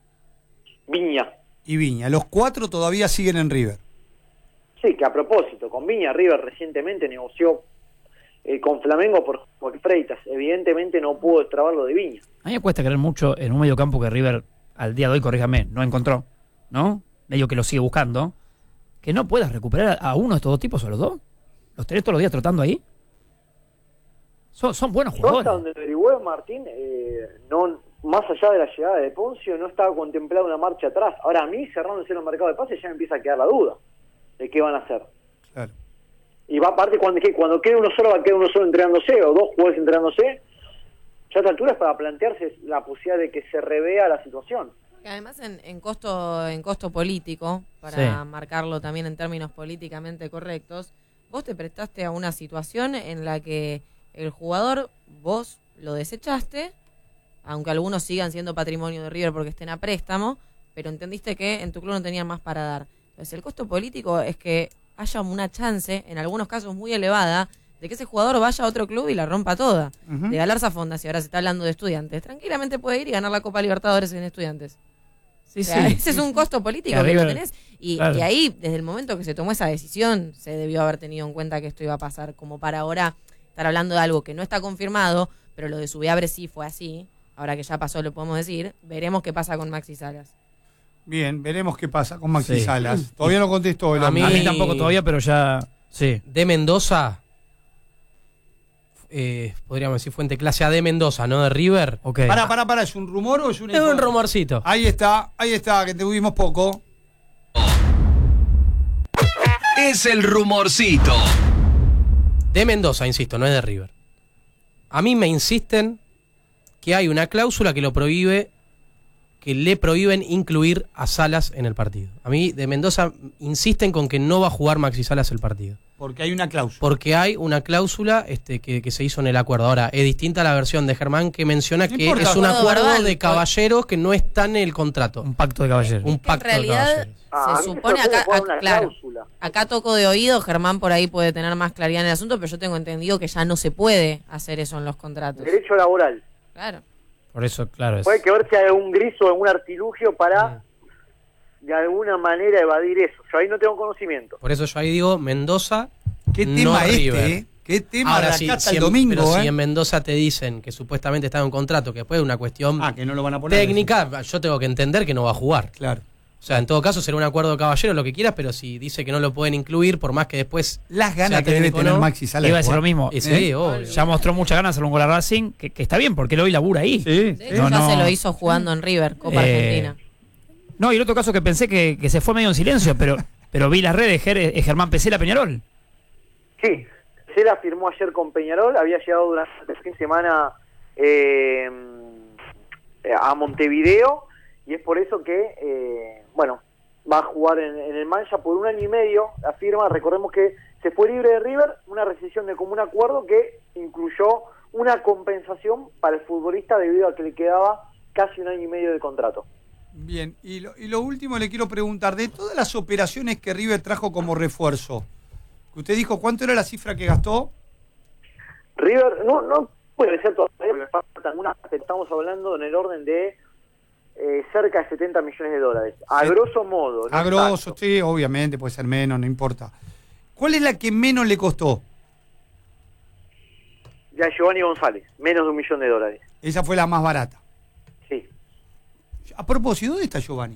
Viña. y Viña. Los cuatro todavía siguen en River. Sí, que a propósito, con Viña River recientemente negoció eh, con Flamengo por, por Freitas. Evidentemente no pudo destrabarlo de Viña. A mí me cuesta creer mucho en un mediocampo que River, al día de hoy, corríjame, no encontró, ¿no? Medio que lo sigue buscando. Que no puedas recuperar a uno de estos dos tipos o a los dos. ¿Los tenés todos los días trotando ahí? Son, son buenos Yo hasta jugadores. donde averigüé, Martín, eh, no, más allá de la llegada de Poncio, no estaba contemplada una marcha atrás. Ahora a mí, cerrándose los mercados de pases, ya me empieza a quedar la duda de qué van a hacer. Claro. Y va aparte cuando, que cuando quede uno solo, va a quedar uno solo entrenándose, o dos jugadores entrenándose. Ya a esta altura es para plantearse la posibilidad de que se revea la situación. Y además en, en costo en costo político, para Sí. marcarlo también en términos políticamente correctos, vos te prestaste a una situación en la que el jugador, vos lo desechaste, aunque algunos sigan siendo patrimonio de River porque estén a préstamo, pero entendiste que en tu club no tenían más para dar. Entonces el costo político es que haya una chance, en algunos casos muy elevada, de que ese jugador vaya a otro club y la rompa toda. Ujú. De Galarza Fonda, si ahora se está hablando de Estudiantes, tranquilamente puede ir y ganar la Copa Libertadores en Estudiantes. Sí, O sea, sí. ese es un costo político Que que lo River- tenés. Y, claro. y ahí, desde el momento que se tomó esa decisión, se debió haber tenido en cuenta que esto iba a pasar. Como para ahora estar hablando de algo que no está confirmado, pero lo de Subiabre sí fue así. Ahora que ya pasó, lo podemos decir. Veremos qué pasa con Maxi Salas. Bien, veremos qué pasa con Maxi Sí. Salas. Todavía no contestó el A hombre. A mí mí- tampoco todavía, pero ya... Sí. De Mendoza, eh, podríamos decir fuente clase A de Mendoza, ¿no? De River. Ok. Pará, pará, pará, ¿es un rumor o es una Es un información? rumorcito. Ahí está, ahí está, que tuvimos poco. Es el rumorcito. De Mendoza, insisto, no es de River. A mí me insisten que hay una cláusula que lo prohíbe que le prohíben incluir a Salas en el partido. A mí, de Mendoza, insisten con que no va a jugar Maxi Salas el partido. Porque hay una cláusula. Porque hay una cláusula este, que, que se hizo en el acuerdo. Ahora, es distinta la versión de Germán que menciona No que importa. es un Acuerdo acuerdo verbal. de caballeros que no está en el contrato. Un pacto de caballeros. Un Que en pacto de realidad caballeros. Ah, a mí se me supone sorprende acá, jugar ac- una claro, cláusula. acá toco de oído, Germán por ahí puede tener más claridad en el asunto, pero yo tengo entendido que ya no se puede hacer eso en los contratos. Derecho laboral. Claro. Por eso, claro. Es. Puede que ver si hay algún gris o algún artilugio para de alguna manera evadir eso. Yo ahí no tengo conocimiento. Por eso yo ahí digo, Mendoza, Qué no tema este, River. ¿eh? Qué tema Ahora, de acá si, hasta si el en, domingo, pero ¿eh? si en Mendoza te dicen que supuestamente está en un contrato, que después es una cuestión Ah, que no lo van a poner. técnica, yo tengo que entender que no va a jugar. Claro. O sea, en todo caso será un acuerdo de caballero, lo que quieras, pero si dice que no lo pueden incluir, por más que después... Las ganas sea que debe técnico, tener ¿no? Maxi Salas. Iba a de decir lo jugar. mismo. Y sí, ¿eh? obvio. Ya mostró muchas ganas de hacer un gol a Racing, que, que está bien, porque él hoy labura ahí. Sí, De sí. hecho, No, ya no. se lo hizo jugando en River, Copa Eh, Argentina. No, y el otro caso que pensé que, que se fue medio en silencio, pero, pero vi las redes, Ger, es Germán Pesela Peñarol. Sí, Cela firmó ayer con Peñarol, había llegado durante el fin de semana eh, a Montevideo y es por eso que, eh, bueno, va a jugar en, en el Mancha por un año y medio. La firma, recordemos que se fue libre de River, una rescisión de común acuerdo que incluyó una compensación para el futbolista debido a que le quedaba casi un año y medio de contrato. Bien, y lo, y lo último le quiero preguntar, de todas las operaciones que River trajo como refuerzo, que usted dijo, ¿cuánto era la cifra que gastó? River, no no puede ser todavía, faltan algunas, estamos hablando en el orden de eh, cerca de setenta millones de dólares, a Sí. grosso modo. no A grosso, exacto. sí, obviamente, puede ser menos, no importa. ¿Cuál es la que menos le costó? Ya Giovanni González, menos de un millón de dólares. Esa fue la más barata. Sí. A propósito, ¿dónde está Giovanni?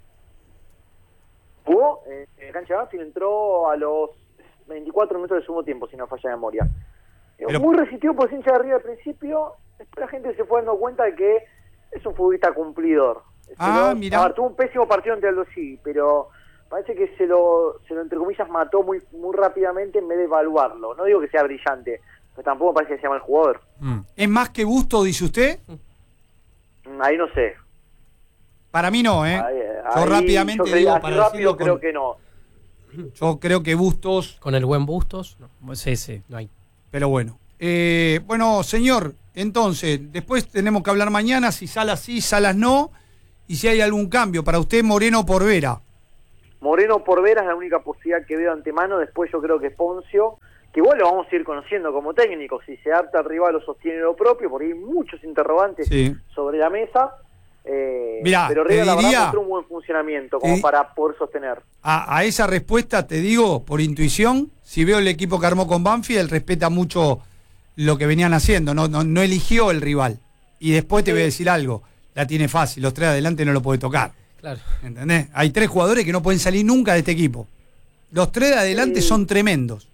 Jugó eh, en cancha de Banfield, entró a los veinticuatro minutos de segundo tiempo, si no falla la memoria. Eh, Pero- Muy resistido por hincha de arriba al principio, después la gente se fue dando cuenta de que es un futbolista cumplidor. Se Ah, lo- mirá. a ver, tuvo un pésimo partido ante Aldo sí, pero parece que se lo, se lo entre comillas mató muy muy rápidamente en vez de evaluarlo. No digo que sea brillante, pero tampoco parece que sea mal jugador. Mm. ¿Es más que Busto, dice usted? Mm, Ahí no sé. Para mí no, ¿eh? Ahí- Yo ahí rápidamente yo creo- digo, así para rápido decirlo con- creo que no. Yo creo que Bustos, Con el buen Bustos, no, Sí, sí. no hay. pero bueno. Eh, bueno, señor, entonces, después tenemos que hablar mañana si Salas sí, Salas no, y si hay algún cambio. Para usted, Moreno por Vera. Moreno por Vera es la única posibilidad que veo de antemano. Después yo creo que Poncio, que igual lo vamos a ir conociendo como técnico, si se adapta al rival o sostiene lo propio, porque hay muchos interrogantes Sí. sobre la mesa. Eh, Mirá, pero te River la verdad diría- mostró un buen funcionamiento como te- para poder sostener. A, a esa respuesta te digo, por intuición, si veo el equipo que armó con Banfield, él respeta mucho lo que venían haciendo, no, no, no eligió el rival. Y después te voy a decir algo, la tiene fácil, los tres adelante no lo puede tocar. Claro. ¿Entendés? Hay tres jugadores que no pueden salir nunca de este equipo. Los tres de adelante Sí. son tremendos.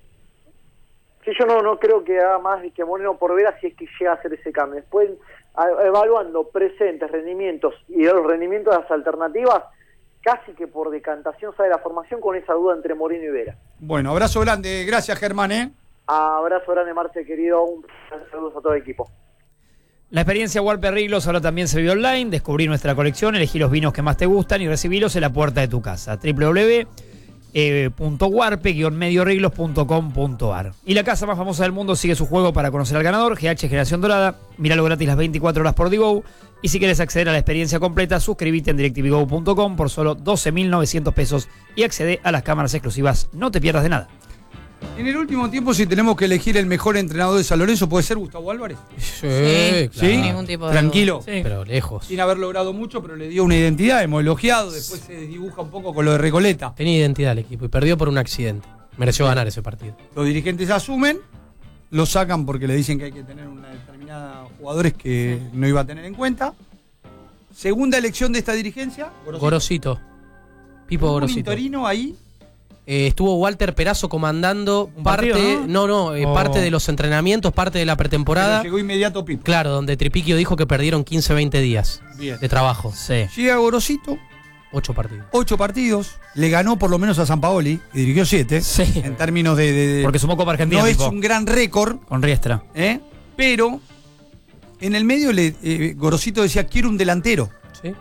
Sí, yo no, no creo que haga más que Moreno por Vera si es que llega a hacer ese cambio. Después, a- evaluando presentes rendimientos y los rendimientos de las alternativas, casi que por decantación sale la formación con esa duda entre Moreno y Vera. Bueno, abrazo grande, gracias Germán, ¿eh? Abrazo grande, Marce, querido. Un saludos a todo el equipo. La experiencia Warper Riglos ahora también se vive online. Descubrí nuestra colección, elegí los vinos que más te gustan y recibilos en la puerta de tu casa. doble u doble u doble u punto warpe guion medio riglos punto com punto a r. Y la casa más famosa del mundo sigue su juego para conocer al ganador, G H Generación Dorada. Míralo gratis las veinticuatro horas por Digo. Y si quieres acceder a la experiencia completa, suscríbete en directv go punto com por solo doce mil novecientos pesos y accede a las cámaras exclusivas. No te pierdas de nada. En el último tiempo, si tenemos que elegir el mejor entrenador de San Lorenzo, ¿puede ser Gustavo Álvarez? Sí, Sí. claro. Sin ningún tipo de Tranquilo. Sí. Pero lejos. Sin haber logrado mucho, pero le dio una identidad, hemos elogiado, después se desdibuja un poco con lo de Recoleta. Tenía identidad el equipo y perdió por un accidente. Mereció ganar ese partido. Los dirigentes asumen, lo sacan porque le dicen que hay que tener una determinada jugadores que no iba a tener en cuenta. Segunda elección de esta dirigencia, Gorosito. Gorosito. Pipo ¿Hubo un Gorosito. interino ahí? Eh, estuvo Walter Perazo comandando Un parte, partido, no, no, eh, O- parte de los entrenamientos, parte de la pretemporada. Pero llegó inmediato Pipo. Claro, donde Tripiquio dijo que perdieron quince, veinte días Bien. de trabajo. Sí. Llega Gorosito, Ocho partidos. ocho partidos, le ganó por lo menos a San Paoli, que dirigió siete, Sí. en términos de... de- de- Porque sumó Copa Argentina. no es tipo, un gran récord, con Riestra. ¿eh? Pero en el medio le, eh, Gorosito decía, quiero un delantero. ¿Sí?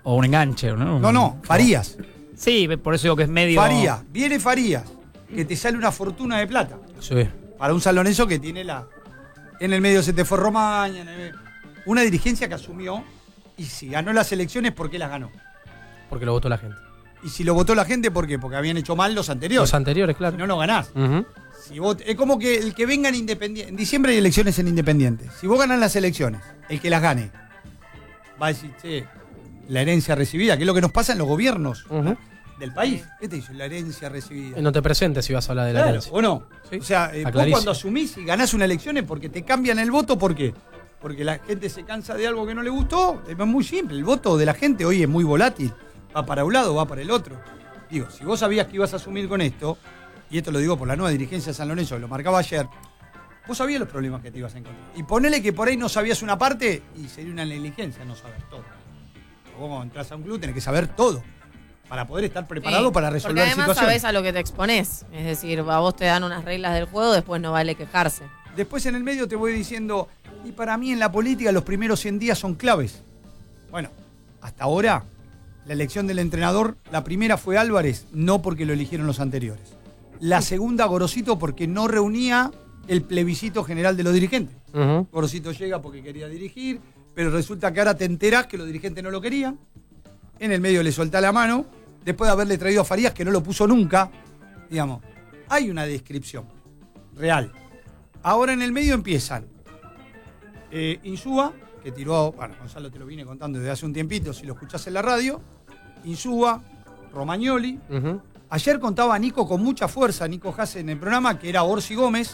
O un enganche, ¿no? No, no, Farías. Sí, por eso digo que es medio... Farías, viene Farías, que te sale una fortuna de plata. Sí. Para un San Lorenzo que tiene la... En el medio se te fue Romaña, en el... una dirigencia que asumió, y si ganó las elecciones, ¿por qué las ganó? Porque lo votó la gente. Y si lo votó la gente, ¿por qué? Porque habían hecho mal los anteriores. Los anteriores, claro. Si no, no ganás. Uh-huh. Si vos, es como que el que venga en Independiente... En diciembre hay elecciones en Independiente. Si vos ganás las elecciones, el que las gane, va a decir, che, la herencia recibida, que es lo que nos pasa en los gobiernos Uh-huh. del país. ¿Qué te dice? La herencia recibida. No te presentes si vas a hablar de la Claro, herencia. ¿o no? Sí. O sea, eh, vos cuando asumís y ganás una elección es porque te cambian el voto, ¿por qué? Porque la gente se cansa de algo que no le gustó. Es muy simple, el voto de la gente hoy es muy volátil. Va para un lado, va para el otro. Digo, si vos sabías que ibas a asumir con esto, y esto lo digo por la nueva dirigencia de San Lorenzo, que lo marcaba ayer, vos sabías los problemas que te ibas a encontrar. Y ponele que por ahí no sabías una parte y sería una negligencia no saber todo. Vos cuando entras a un club tenés que saber todo para poder estar preparado Sí, para resolver porque además situaciones. sabés a lo que te exponés. Es decir, a vos te dan unas reglas del juego, después no vale quejarse. Después en el medio te voy diciendo, y para mí en la política los primeros cien días son claves. Bueno, hasta ahora la elección del entrenador, la primera fue Álvarez, no porque lo eligieron los anteriores. La segunda, Gorosito, porque no reunía el plebiscito general de los dirigentes. Uh-huh. Gorosito llega porque quería dirigir, pero resulta que ahora te enterás que los dirigentes no lo querían. En el medio le soltá la mano, después de haberle traído a Farías, que no lo puso nunca. Digamos, hay una descripción real. Ahora en el medio empiezan eh, Insúa, que tiró, bueno, Gonzalo te lo vine contando desde hace un tiempito, si lo escuchás en la radio, Insúa, Romagnoli. Uh-huh. Ayer contaba Nico con mucha fuerza, Nico Hasse en el programa, que era Orsi Gómez.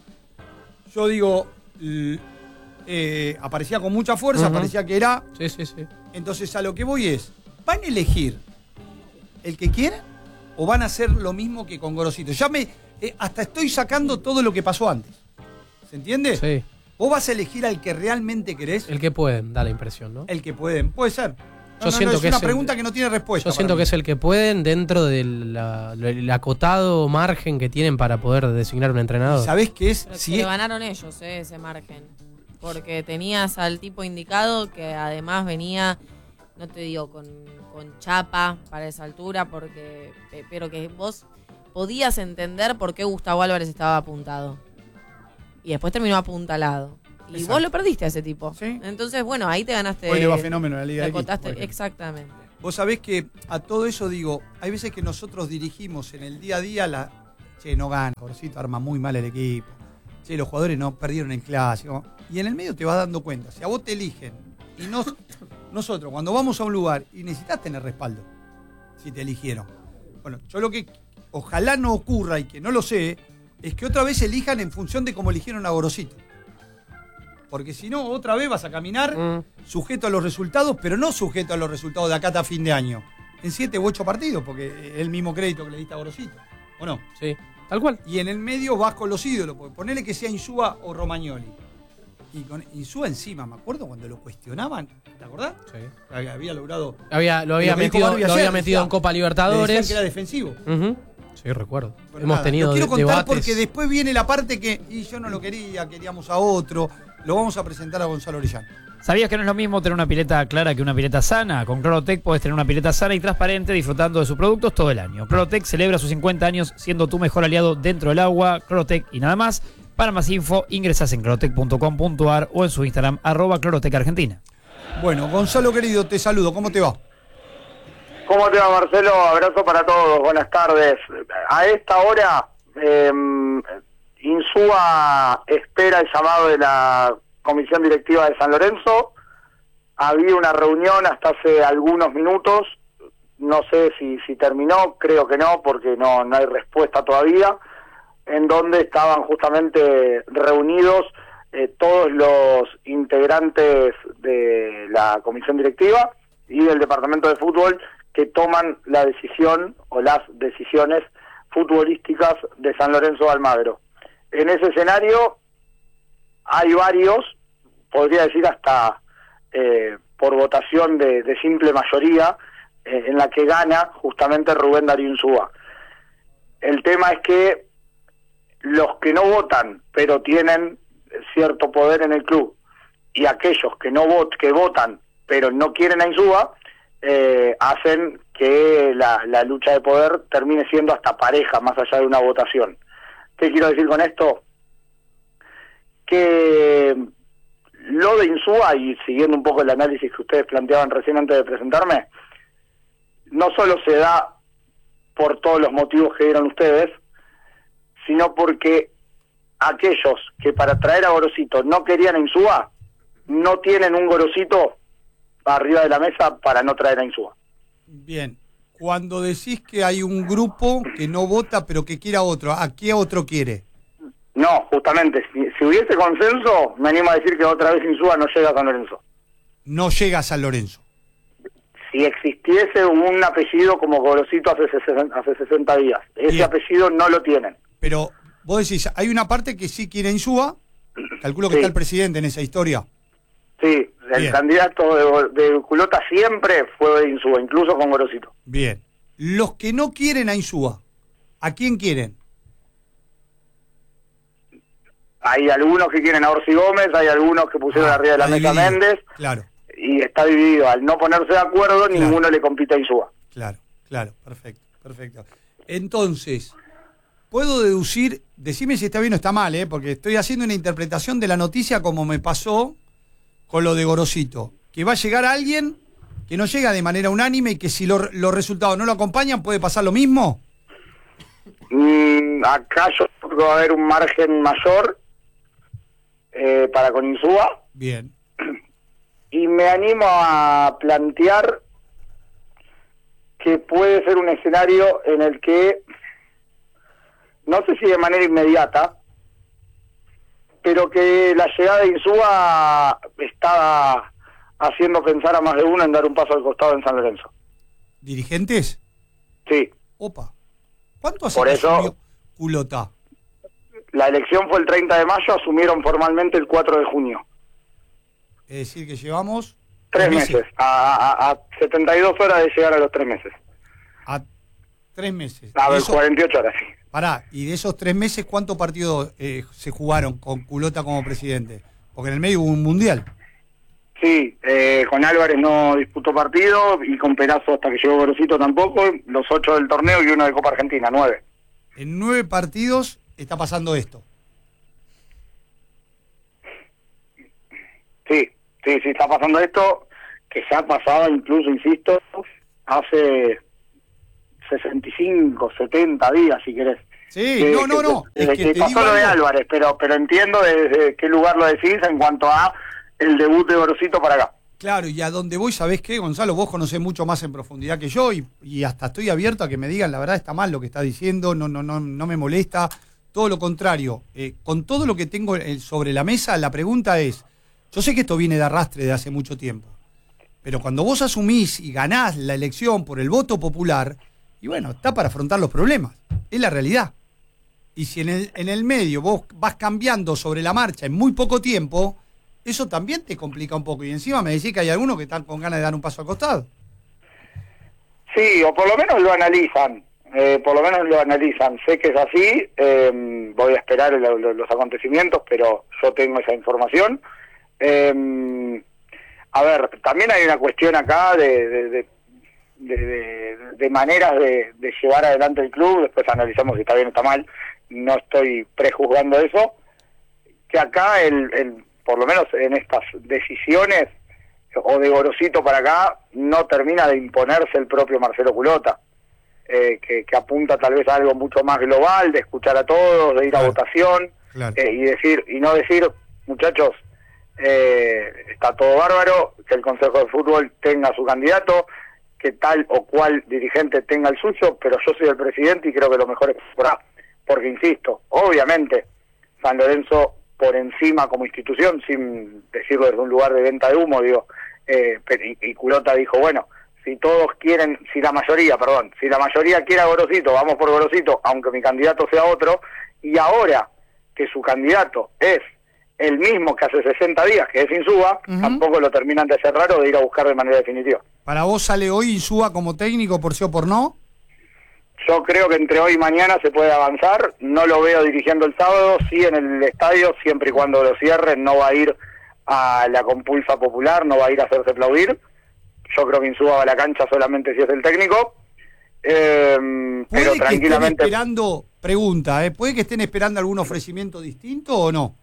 Yo digo, l- eh, aparecía con mucha fuerza, Uh-huh. parecía que era. Sí, sí, sí. Entonces a lo que voy es, ¿van a elegir el que quieren o van a hacer lo mismo que con Gorosito? Ya me, eh, hasta estoy sacando todo lo que pasó antes. ¿Se entiende? Sí. ¿Vos vas a elegir al que realmente querés? El que pueden, da la impresión, ¿no? El que pueden. Puede ser. No, Yo no, siento no, es que una es el- pregunta que no tiene respuesta. Yo siento para que mí. es el que pueden dentro del la- lo- el acotado margen que tienen para poder designar un entrenador. ¿Sabés qué es? Pero Si se es- lo ganaron ellos, eh, ese margen. Porque tenías al tipo indicado que además venía, no te digo con, con chapa para esa altura, porque pe- pero que vos podías entender por qué Gustavo Álvarez estaba apuntado. Y después terminó apuntalado. Y Exacto. vos lo perdiste a ese tipo. Sí. Entonces, bueno, ahí te ganaste. Hoy le va fenómeno a la Liga te X, acotaste, por ejemplo. exactamente. Vos sabés que a todo eso digo, hay veces que nosotros dirigimos en el día a día la. Che, no gana, Gorosito arma muy mal el equipo. Che, los jugadores no perdieron el clásico. Y en el medio te vas dando cuenta. Si a vos te eligen y no, nosotros cuando vamos a un lugar y necesitas tener respaldo, si te eligieron. Bueno, yo lo que ojalá no ocurra y que no lo sé, es que otra vez elijan en función de cómo eligieron a Gorosito. Porque si no, otra vez vas a caminar Mm. sujeto a los resultados, pero no sujeto a los resultados de acá hasta fin de año. En siete u ocho partidos, porque es el mismo crédito que le diste a Gorosito. ¿O no? Sí, tal cual. Y en el medio vas con los ídolos, porque ponele que sea Insúa o Romagnoli. Y con Insúa encima, me acuerdo cuando lo cuestionaban, ¿te acordás? Sí. Había había logrado. Había, lo había Lo que dijo metido, Barbie lo ayer, había metido decía, en Copa Le Libertadores. decían que era defensivo. Ujú. Sí, recuerdo. Pero Hemos nada, tenido lo quiero de- contar debates. porque después viene la parte que. Y yo no lo quería, queríamos a otro. Lo vamos a presentar a Gonzalo Orellana. ¿Sabías que no es lo mismo tener una pileta clara que una pileta sana? Con Clorotec puedes tener una pileta sana y transparente disfrutando de sus productos todo el año. Clorotec celebra sus cincuenta años siendo tu mejor aliado dentro del agua. Clorotec y nada más. Para más info, ingresás en clorotec punto com punto a r o en su Instagram, arroba Clorotec Argentina. Bueno, Gonzalo querido, te saludo. ¿Cómo te va? ¿Cómo te va, Marcelo? Abrazo para todos, buenas tardes. A esta hora, eh, Insúa espera el llamado de la Comisión Directiva de San Lorenzo. Había una reunión hasta hace algunos minutos, no sé si, si terminó, creo que no, porque no, no hay respuesta todavía, en donde estaban justamente reunidos eh, todos los integrantes de la Comisión Directiva y del Departamento de Fútbol que toman la decisión o las decisiones futbolísticas de San Lorenzo de Almagro. En ese escenario hay varios, podría decir hasta eh, por votación de, de simple mayoría, eh, en la que gana justamente Rubén Darío Insúa. El tema es que los que no votan, pero tienen cierto poder en el club, y aquellos que no vot que votan, pero no quieren a Insúa, eh, hacen que la, la lucha de poder termine siendo hasta pareja, más allá de una votación. ¿Qué quiero decir con esto? Que lo de Insúa, y siguiendo un poco el análisis que ustedes planteaban recién antes de presentarme, no solo se da por todos los motivos que dieron ustedes, sino porque aquellos que para traer a Gorosito no querían a Insúa, no tienen un Gorosito arriba de la mesa para no traer a Insúa. Bien, cuando decís que hay un grupo que no vota pero que quiera otro, ¿a qué otro quiere? No, justamente, si, si hubiese consenso, me animo a decir que otra vez Insúa no llega a San Lorenzo. No llega a San Lorenzo. Si existiese un apellido como Gorosito hace, hace sesenta días, ese Bien. apellido no lo tienen. Pero vos decís, hay una parte que sí quiere Insúa, calculo que Sí. está el presidente en esa historia. Sí, el Bien. candidato de, de Culota siempre fue de Insúa, incluso con Gorosito. Bien. Los que no quieren a Insúa, ¿a quién quieren? Hay algunos que quieren a Orsi Gómez, hay algunos que pusieron Ah, arriba de la está mesa dividido. Méndez, Claro, y está dividido. Al no ponerse de acuerdo, Claro. ninguno le compite a Insúa. claro, claro, perfecto, perfecto. Entonces, puedo deducir, decime si está bien o está mal, ¿eh? Porque estoy haciendo una interpretación de la noticia como me pasó con lo de Gorosito, que va a llegar alguien que no llega de manera unánime y que si lo- los resultados no lo acompañan puede pasar lo mismo. Mm, acá yo creo que va a haber un margen mayor eh, para con Insúa, Bien, y me animo a plantear que puede ser un escenario en el que, no sé si de manera inmediata, pero que la llegada de Insúa está haciendo pensar a más de uno en dar un paso al costado en San Lorenzo. ¿dirigentes? Sí, Opa, ¿cuánto hace Por que eso- asumió Culota? la elección fue el treinta de mayo, asumieron formalmente el cuatro de junio. Es decir, que llevamos Tres meses, a, a, a setenta y dos horas de llegar a los tres meses. A tres meses. A ver, Eso- cuarenta y ocho horas, sí. Pará, y de esos tres meses, ¿cuántos partidos eh, se jugaron con Culota como presidente? Porque en el medio hubo un mundial. Sí, eh, con Álvarez no disputó partido, y con Perazo hasta que llegó Gorosito tampoco, los ocho del torneo y uno de Copa Argentina, nueve. En nueve partidos está pasando esto. Sí, sí, sí, está pasando esto, que ya ha pasado incluso, insisto, hace sesenta y cinco, setenta días, si querés. Sí, Que- no, no, que- no. Es que- que que te pasó digo lo de algo. Álvarez, pero pero entiendo desde qué lugar lo decís en cuanto a el debut de Gorosito para acá. Claro, y a donde voy, ¿sabés qué, Gonzalo? Vos conocés mucho más en profundidad que yo y, y hasta estoy abierto a que me digan, la verdad está mal lo que está diciendo, no, no, no, no me molesta. Todo lo contrario, eh, con todo lo que tengo eh, sobre la mesa, la pregunta es, yo sé que esto viene de arrastre de hace mucho tiempo, pero cuando vos asumís y ganás la elección por el voto popular, y bueno, está para afrontar los problemas, es la realidad. Y si en el, en el medio vos vas cambiando sobre la marcha en muy poco tiempo, eso también te complica un poco. Y encima me decís que hay algunos que están con ganas de dar un paso al costado. Sí, o por lo menos lo analizan, eh, por lo menos lo analizan. Sé que es así, eh, voy a esperar lo- lo- los acontecimientos, pero yo tengo esa información. Eh, a ver, también hay una cuestión acá de, de, de, de, de- de maneras de, de llevar adelante el club, después analizamos si está bien o está mal, no estoy prejuzgando eso, que acá, el, el por lo menos en estas decisiones, o de Gorosito para acá, no termina de imponerse el propio Marcelo Culota, eh, que, que apunta tal vez a algo mucho más global, de escuchar a todos, de ir Claro. a votación, Claro. eh, y decir, y no decir, muchachos, eh, está todo bárbaro, que el Consejo de Fútbol tenga su candidato, que tal o cual dirigente tenga el suyo, pero yo soy el presidente y creo que lo mejor es por acá. Porque insisto, obviamente, San Lorenzo por encima como institución, sin decirlo desde un lugar de venta de humo, digo, eh, pero- y, y Culota dijo, bueno, si todos quieren, si la mayoría, perdón, si la mayoría quiere a Gorosito, vamos por Gorosito, aunque mi candidato sea otro, y ahora que su candidato es el mismo que hace sesenta días, que es Insúa, Ujú. tampoco lo terminan de cerrar o de ir a buscar de manera definitiva. ¿Para vos sale hoy Insúa como técnico por sí o por no? Yo creo que entre hoy y mañana se puede avanzar, no lo veo dirigiendo el sábado, sí en el estadio, siempre y cuando lo cierren, no va a ir a la compulsa popular, no va a ir a hacerse aplaudir. yo creo que Insúa va a la cancha solamente si es el técnico. Eh, ¿Puede pero que tranquilamente. estén esperando, pregunta, ¿eh? ¿puede que estén esperando algún ofrecimiento distinto o no?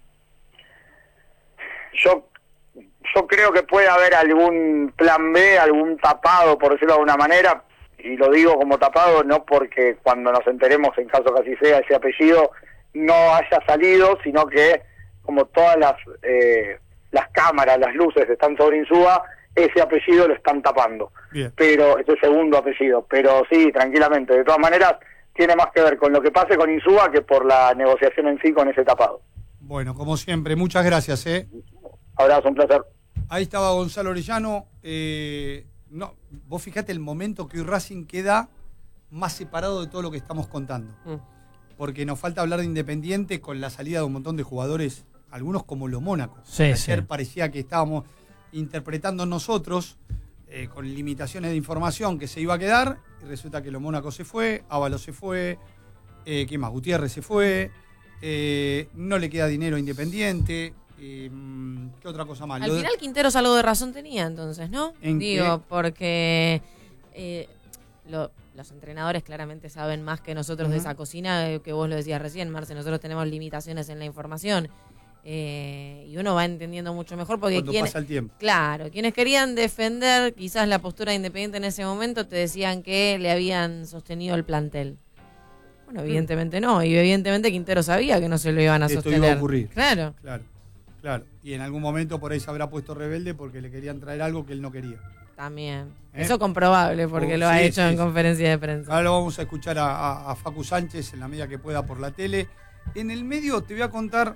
Yo, yo creo que puede haber algún plan B, algún tapado, por decirlo de alguna manera, y lo digo como tapado no porque cuando nos enteremos, en caso que así sea, ese apellido no haya salido, sino que como todas las eh, las cámaras, las luces están sobre Insúa, ese apellido lo están tapando. Bien. Pero ese segundo apellido, pero sí, tranquilamente. De todas maneras, tiene más que ver con lo que pase con Insúa que por la negociación en sí con ese tapado. Bueno, como siempre, muchas gracias. ¿eh? Abrazo, un placer. Ahí estaba Gonzalo Orellano. Eh, no, vos fijate el momento que hoy Racing queda más separado de todo lo que estamos contando. Mm. Porque nos falta hablar de Independiente con la salida de un montón de jugadores, algunos como los Mónaco. Sí, Ayer sí. parecía que estábamos interpretando nosotros eh, con limitaciones de información que se iba a quedar, y resulta que los Mónaco se fue, Ábalos se fue, eh, ¿qué más? Gutiérrez se fue, eh, no le queda dinero a Independiente. Eh, ¿Qué otra cosa más? Al Lo final de... Quinteros algo de razón tenía entonces, ¿no? Digo, qué? porque eh, lo, los entrenadores claramente saben más que nosotros uh-huh. de esa cocina, eh, que vos lo decías recién, Marce, nosotros tenemos limitaciones en la información. Eh, y uno va entendiendo mucho mejor porque Cuando quien, pasa el tiempo. Claro, quienes querían defender quizás la postura de Independiente en ese momento te decían que le habían sostenido el plantel. Bueno, evidentemente no, y evidentemente Quintero sabía que no se lo iban a Esto sostener. iba a ocurrir. Claro. Claro, claro. Y en algún momento por ahí se habrá puesto rebelde porque le querían traer algo que él no quería. También. ¿Eh? Eso comprobable porque oh, lo ha sí, hecho sí, en sí. conferencia de prensa. Ahora lo vamos a escuchar a, a, a Facu Sánchez en la medida que pueda por la tele. En el medio te voy a contar.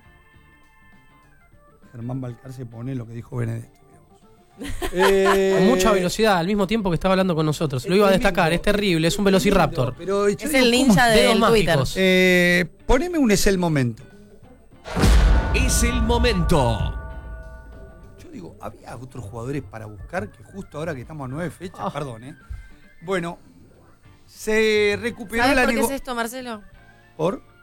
Germán Balcarce pone lo que dijo Benedetto. Eh, Con mucha velocidad, al mismo tiempo que estaba hablando con nosotros. Lo iba a destacar, es terrible, es un velociraptor. Pero, es el ninja del Twitter. Eh, poneme un es el momento. Es el momento. Yo digo, había otros jugadores para buscar que justo ahora que estamos a nueve fechas, oh. perdón, ¿eh? Bueno, se recuperó ¿Sabes la por qué nego- es esto, Marcelo? ¿Por?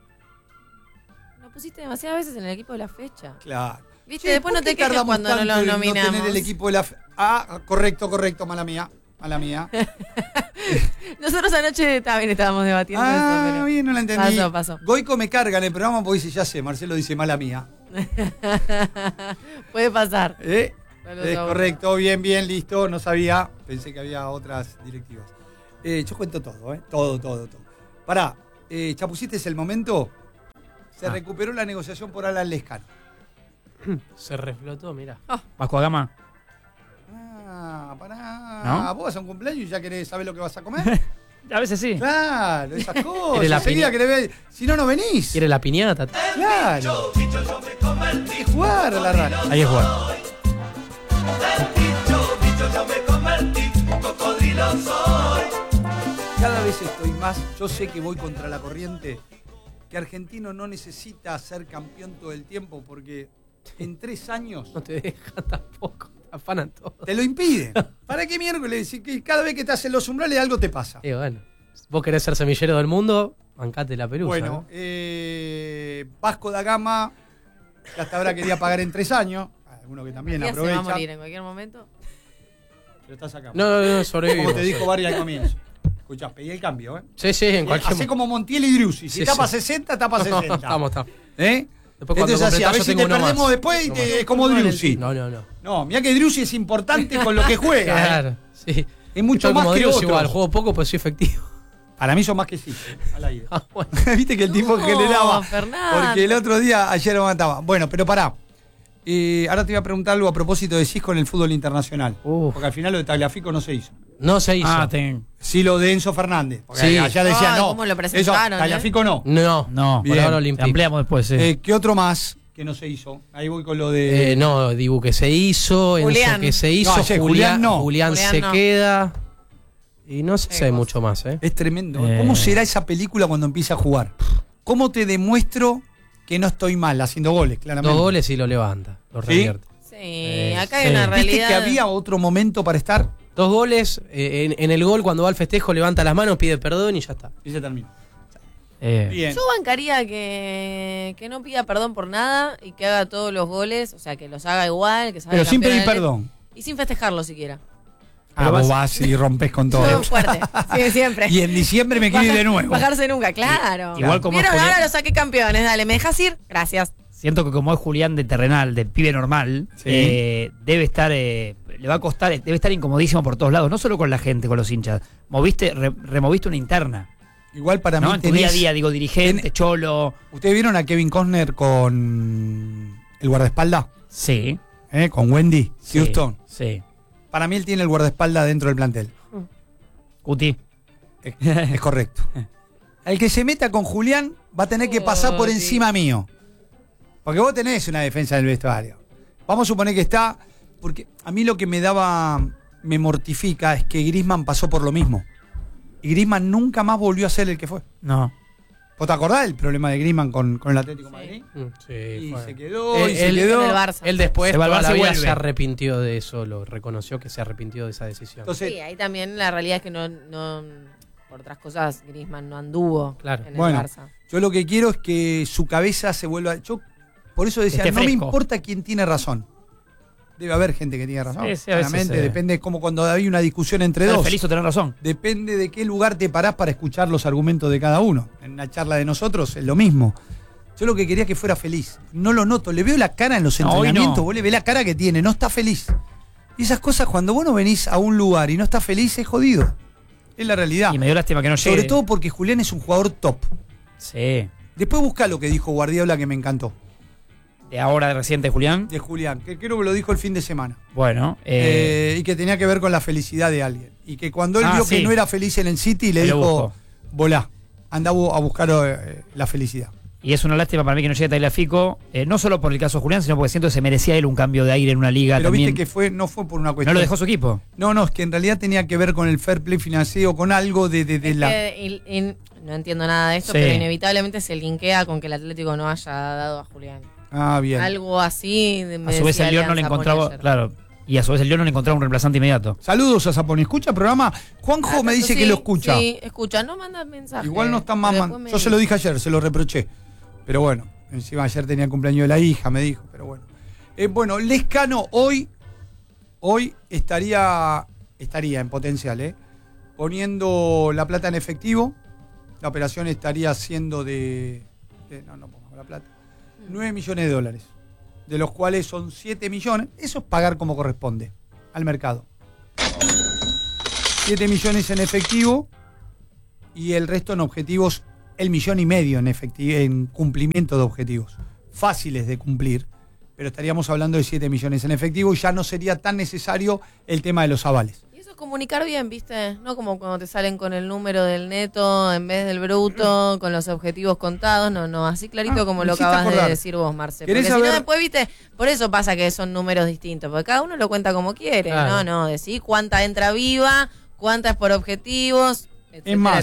Lo pusiste demasiadas veces en el equipo de la fecha. Claro. Viste, sí, después no te quejes cuando no los nominamos. No tener el equipo de la fe- ah, correcto, correcto, mala mía, mala mía. Nosotros anoche también estábamos debatiendo ah, eso. Pero bien, no la entendí. Pasó, pasó. Goico me carga en el programa porque dice, ya sé, Marcelo dice mala mía. Puede pasar. ¿Eh? Es correcto, bien, bien, listo, no sabía. Pensé que había otras directivas. Eh, yo cuento todo, ¿eh? Todo, todo, todo. Pará, eh, Chapuciste es el momento. Se ah. recuperó la negociación por Alan Lescano. Se reflotó, mirá. Oh. Vasco da Gama. Ah, pará. ¿No? ¿Vos vas a un cumpleaños y ya querés saber lo que vas a comer? A veces sí. Claro, esas cosas. La Enseguida que le ve... Si no, no venís. Quiere la piñata. Claro. Hay que jugar a la rana. Hay que jugar. Cada vez estoy más, yo sé que voy contra la corriente, que Argentino no necesita ser campeón todo el tiempo porque en tres años... No te deja tampoco, te afanan todo. Te lo impiden. ¿Para qué miércoles? Si cada vez que te hacen los umbrales algo te pasa. Sí, bueno. Vos querés ser semillero del mundo, bancate la pelusa. Bueno, ¿no? eh, Vasco da Gama, que hasta ahora quería pagar en tres años, alguno que también aprovecha. Se va a morir en cualquier momento. Pero estás acá. No, no, no, sobrevivimos. Como te dijo Barry al comienzo. Escuchá, pedí el cambio, ¿eh? Sí, sí, en cualquier Hacé como Montiel y Driussi. Si sí, tapa sí. sesenta, tapa sesenta. Estamos, estamos. ¿Eh? Después cuando Entonces así, a ver si te perdemos más. después y no te, es como Driussi. No, no, no. No, mirá que Driussi es importante con lo que juega. Claro, ¿eh? sí. Es mucho Estoy más como que Driussi otros. igual, juego poco, pues soy efectivo. Para mí son más que sí, al aire. Ah, bueno. Viste que el tipo No, generaba. Fernando. Porque el otro día, ayer lo mataba. Bueno, pero pará. Eh, ahora te voy a preguntar algo a propósito de Cis con el fútbol internacional. Uf. Porque al final lo de Tagliafico no se hizo. No se hizo. Ah, ten... Sí, lo de Enzo Fernández. Porque Sí. allá decía Ay, no. ¿cómo lo Eso, presentaron, Tagliafico no. No, No, Bien. por ahora te Olympique. ampliamos después, sí. Eh, ¿Qué otro más que no se hizo? Ahí voy con lo de. Eh, no, Dibu que se hizo, Julián. Enzo que se hizo, No, ayer, Julián, Julián no. Julián, Julián se no. queda. Y no sé si hay Ecos. mucho más, ¿eh? Es tremendo. Eh. ¿Cómo será esa película cuando empieza a jugar? ¿Cómo te demuestro que no estoy mal haciendo goles, claramente? Dos goles y lo levanta, lo ¿Sí? revierte. Sí, Eh, acá hay sí. una ¿Viste realidad. que había otro momento para estar? Dos goles, eh, en, en el gol cuando va al festejo levanta las manos, pide perdón y ya está. Y se termina. Eh, Bien. Yo bancaría que, que no pida perdón por nada y que haga todos los goles, o sea, que los haga igual, que salga Pero sin campeón pedir en el- perdón. Y sin festejarlo siquiera. Ah, vos vas y rompes con todo. Todo fuerte, sí, siempre. Y en diciembre me quiero ir de nuevo. Bajarse nunca, claro. Igual como Vieron, es Julián- ahora lo saqué campeones, dale, ¿me dejas ir? Gracias. Siento que como es Julián de terrenal, de pibe normal, Sí. eh, debe estar, eh, le va a costar, debe estar incomodísimo por todos lados, no solo con la gente, con los hinchas. Moviste, re- removiste una interna. Igual para ¿No? mí En tu tenés- día a día, digo, dirigente, tenés- cholo. ¿Ustedes vieron a Kevin Costner con el guardaespaldas? Sí. ¿Eh? Con Wendy sí, Houston. Sí. Para mí él tiene el guardaespaldas dentro del plantel. Cuti. Es, es correcto. El que se meta con Julián va a tener que pasar por Oh, sí. encima mío. Porque vos tenés una defensa del vestuario. Vamos a suponer que está... Porque a mí lo que me daba... Me mortifica es que Griezmann pasó por lo mismo. Y Griezmann nunca más volvió a ser el que fue. No. ¿Vos te acordás del problema de Griezmann con, con el Atlético de Madrid? Mm, sí, Y fue- se quedó, Él- y se él- quedó. En el Barça. Él después Se va al toda la Barça y vida vuelve. se arrepintió de eso, lo reconoció que se arrepintió de esa decisión. Entonces, Sí, ahí también la realidad es que no, no por otras cosas, Griezmann no anduvo Claro. en el bueno, Barça. yo lo que quiero es que su cabeza se vuelva... Yo por eso decía, Esté no me fresco. importa quién tiene razón. Debe haber gente que tiene razón. Sí, sí, a veces, Claramente, eh. depende, como cuando hay una discusión entre Ser dos. feliz o tener razón. Depende de qué lugar te parás para escuchar los argumentos de cada uno. En una charla de nosotros es lo mismo. Yo lo que quería es que fuera feliz. No lo noto. Le veo la cara en los No, hoy entrenamientos. no. Vos le ves la cara que tiene. No está feliz. Y esas cosas, cuando vos no venís a un lugar y no estás feliz, es jodido. Es la realidad. Y me dio lástima que no llegue. Sobre todo porque Julián es un jugador top. Sí. Después busca lo que dijo Guardiola, que me encantó. De ahora, de reciente, Julián. De Julián, que creo que lo dijo el fin de semana. Bueno. Eh, Eh, y que tenía que ver con la felicidad de alguien. Y que cuando él Ah, vio sí. que no era feliz en el City, le Lo dijo, buscó. volá, anda a bu- a buscar eh, la felicidad. y es una lástima para mí que no llegue Tagliafico, eh, no solo por el caso de Julián, sino porque siento que se merecía él un cambio de aire en una liga Pero también. viste que fue, no fue por una ¿No cuestión. lo dejó su equipo? No, no, es que en realidad tenía que ver con el fair play financiero, con algo de, de, de Es la. que il- in- no entiendo nada de esto, Sí. pero inevitablemente se linkea con que el Atlético no haya dado a Julián. Ah, bien. Algo así. de- me A su vez decía el León no le Alianza encontraba, Pony ayer. claro, y a su vez el León no le encontraba un reemplazante inmediato. Saludos a Zaponi. ¿Escucha el programa? Juanjo Ah, me dice sí, que lo escucha. Sí, escucha, no manda mensajes. Igual no está más. Pero man- después me Yo se dice. lo dije ayer, se lo reproché. Pero bueno, encima ayer tenía el cumpleaños de la hija, me dijo. Pero bueno. Eh, bueno, Lescano hoy, hoy estaría, estaría en potencial, ¿eh? Poniendo la plata en efectivo. La operación estaría siendo de. de- no, no pongo la plata. nueve millones de dólares. De los cuales son siete millones. Eso es pagar como corresponde al mercado. siete millones en efectivo y el resto en objetivos, el millón y medio en, efectivo, en cumplimiento de objetivos. Fáciles de cumplir, pero estaríamos hablando de siete millones en efectivo y ya no sería tan necesario el tema de los avales. Y eso es comunicar bien, ¿viste? No como cuando te salen con el número del neto en vez del bruto, con los objetivos contados. No, no, así clarito Ah, como me lo hiciste acabas acordar. de decir vos, Marce. Porque ¿Querés si no, saber? después, ¿viste? Por eso pasa que son números distintos, porque cada uno lo cuenta como quiere. Claro. No, no, decís cuánta entra viva, cuánta es por objetivos, etcétera, más,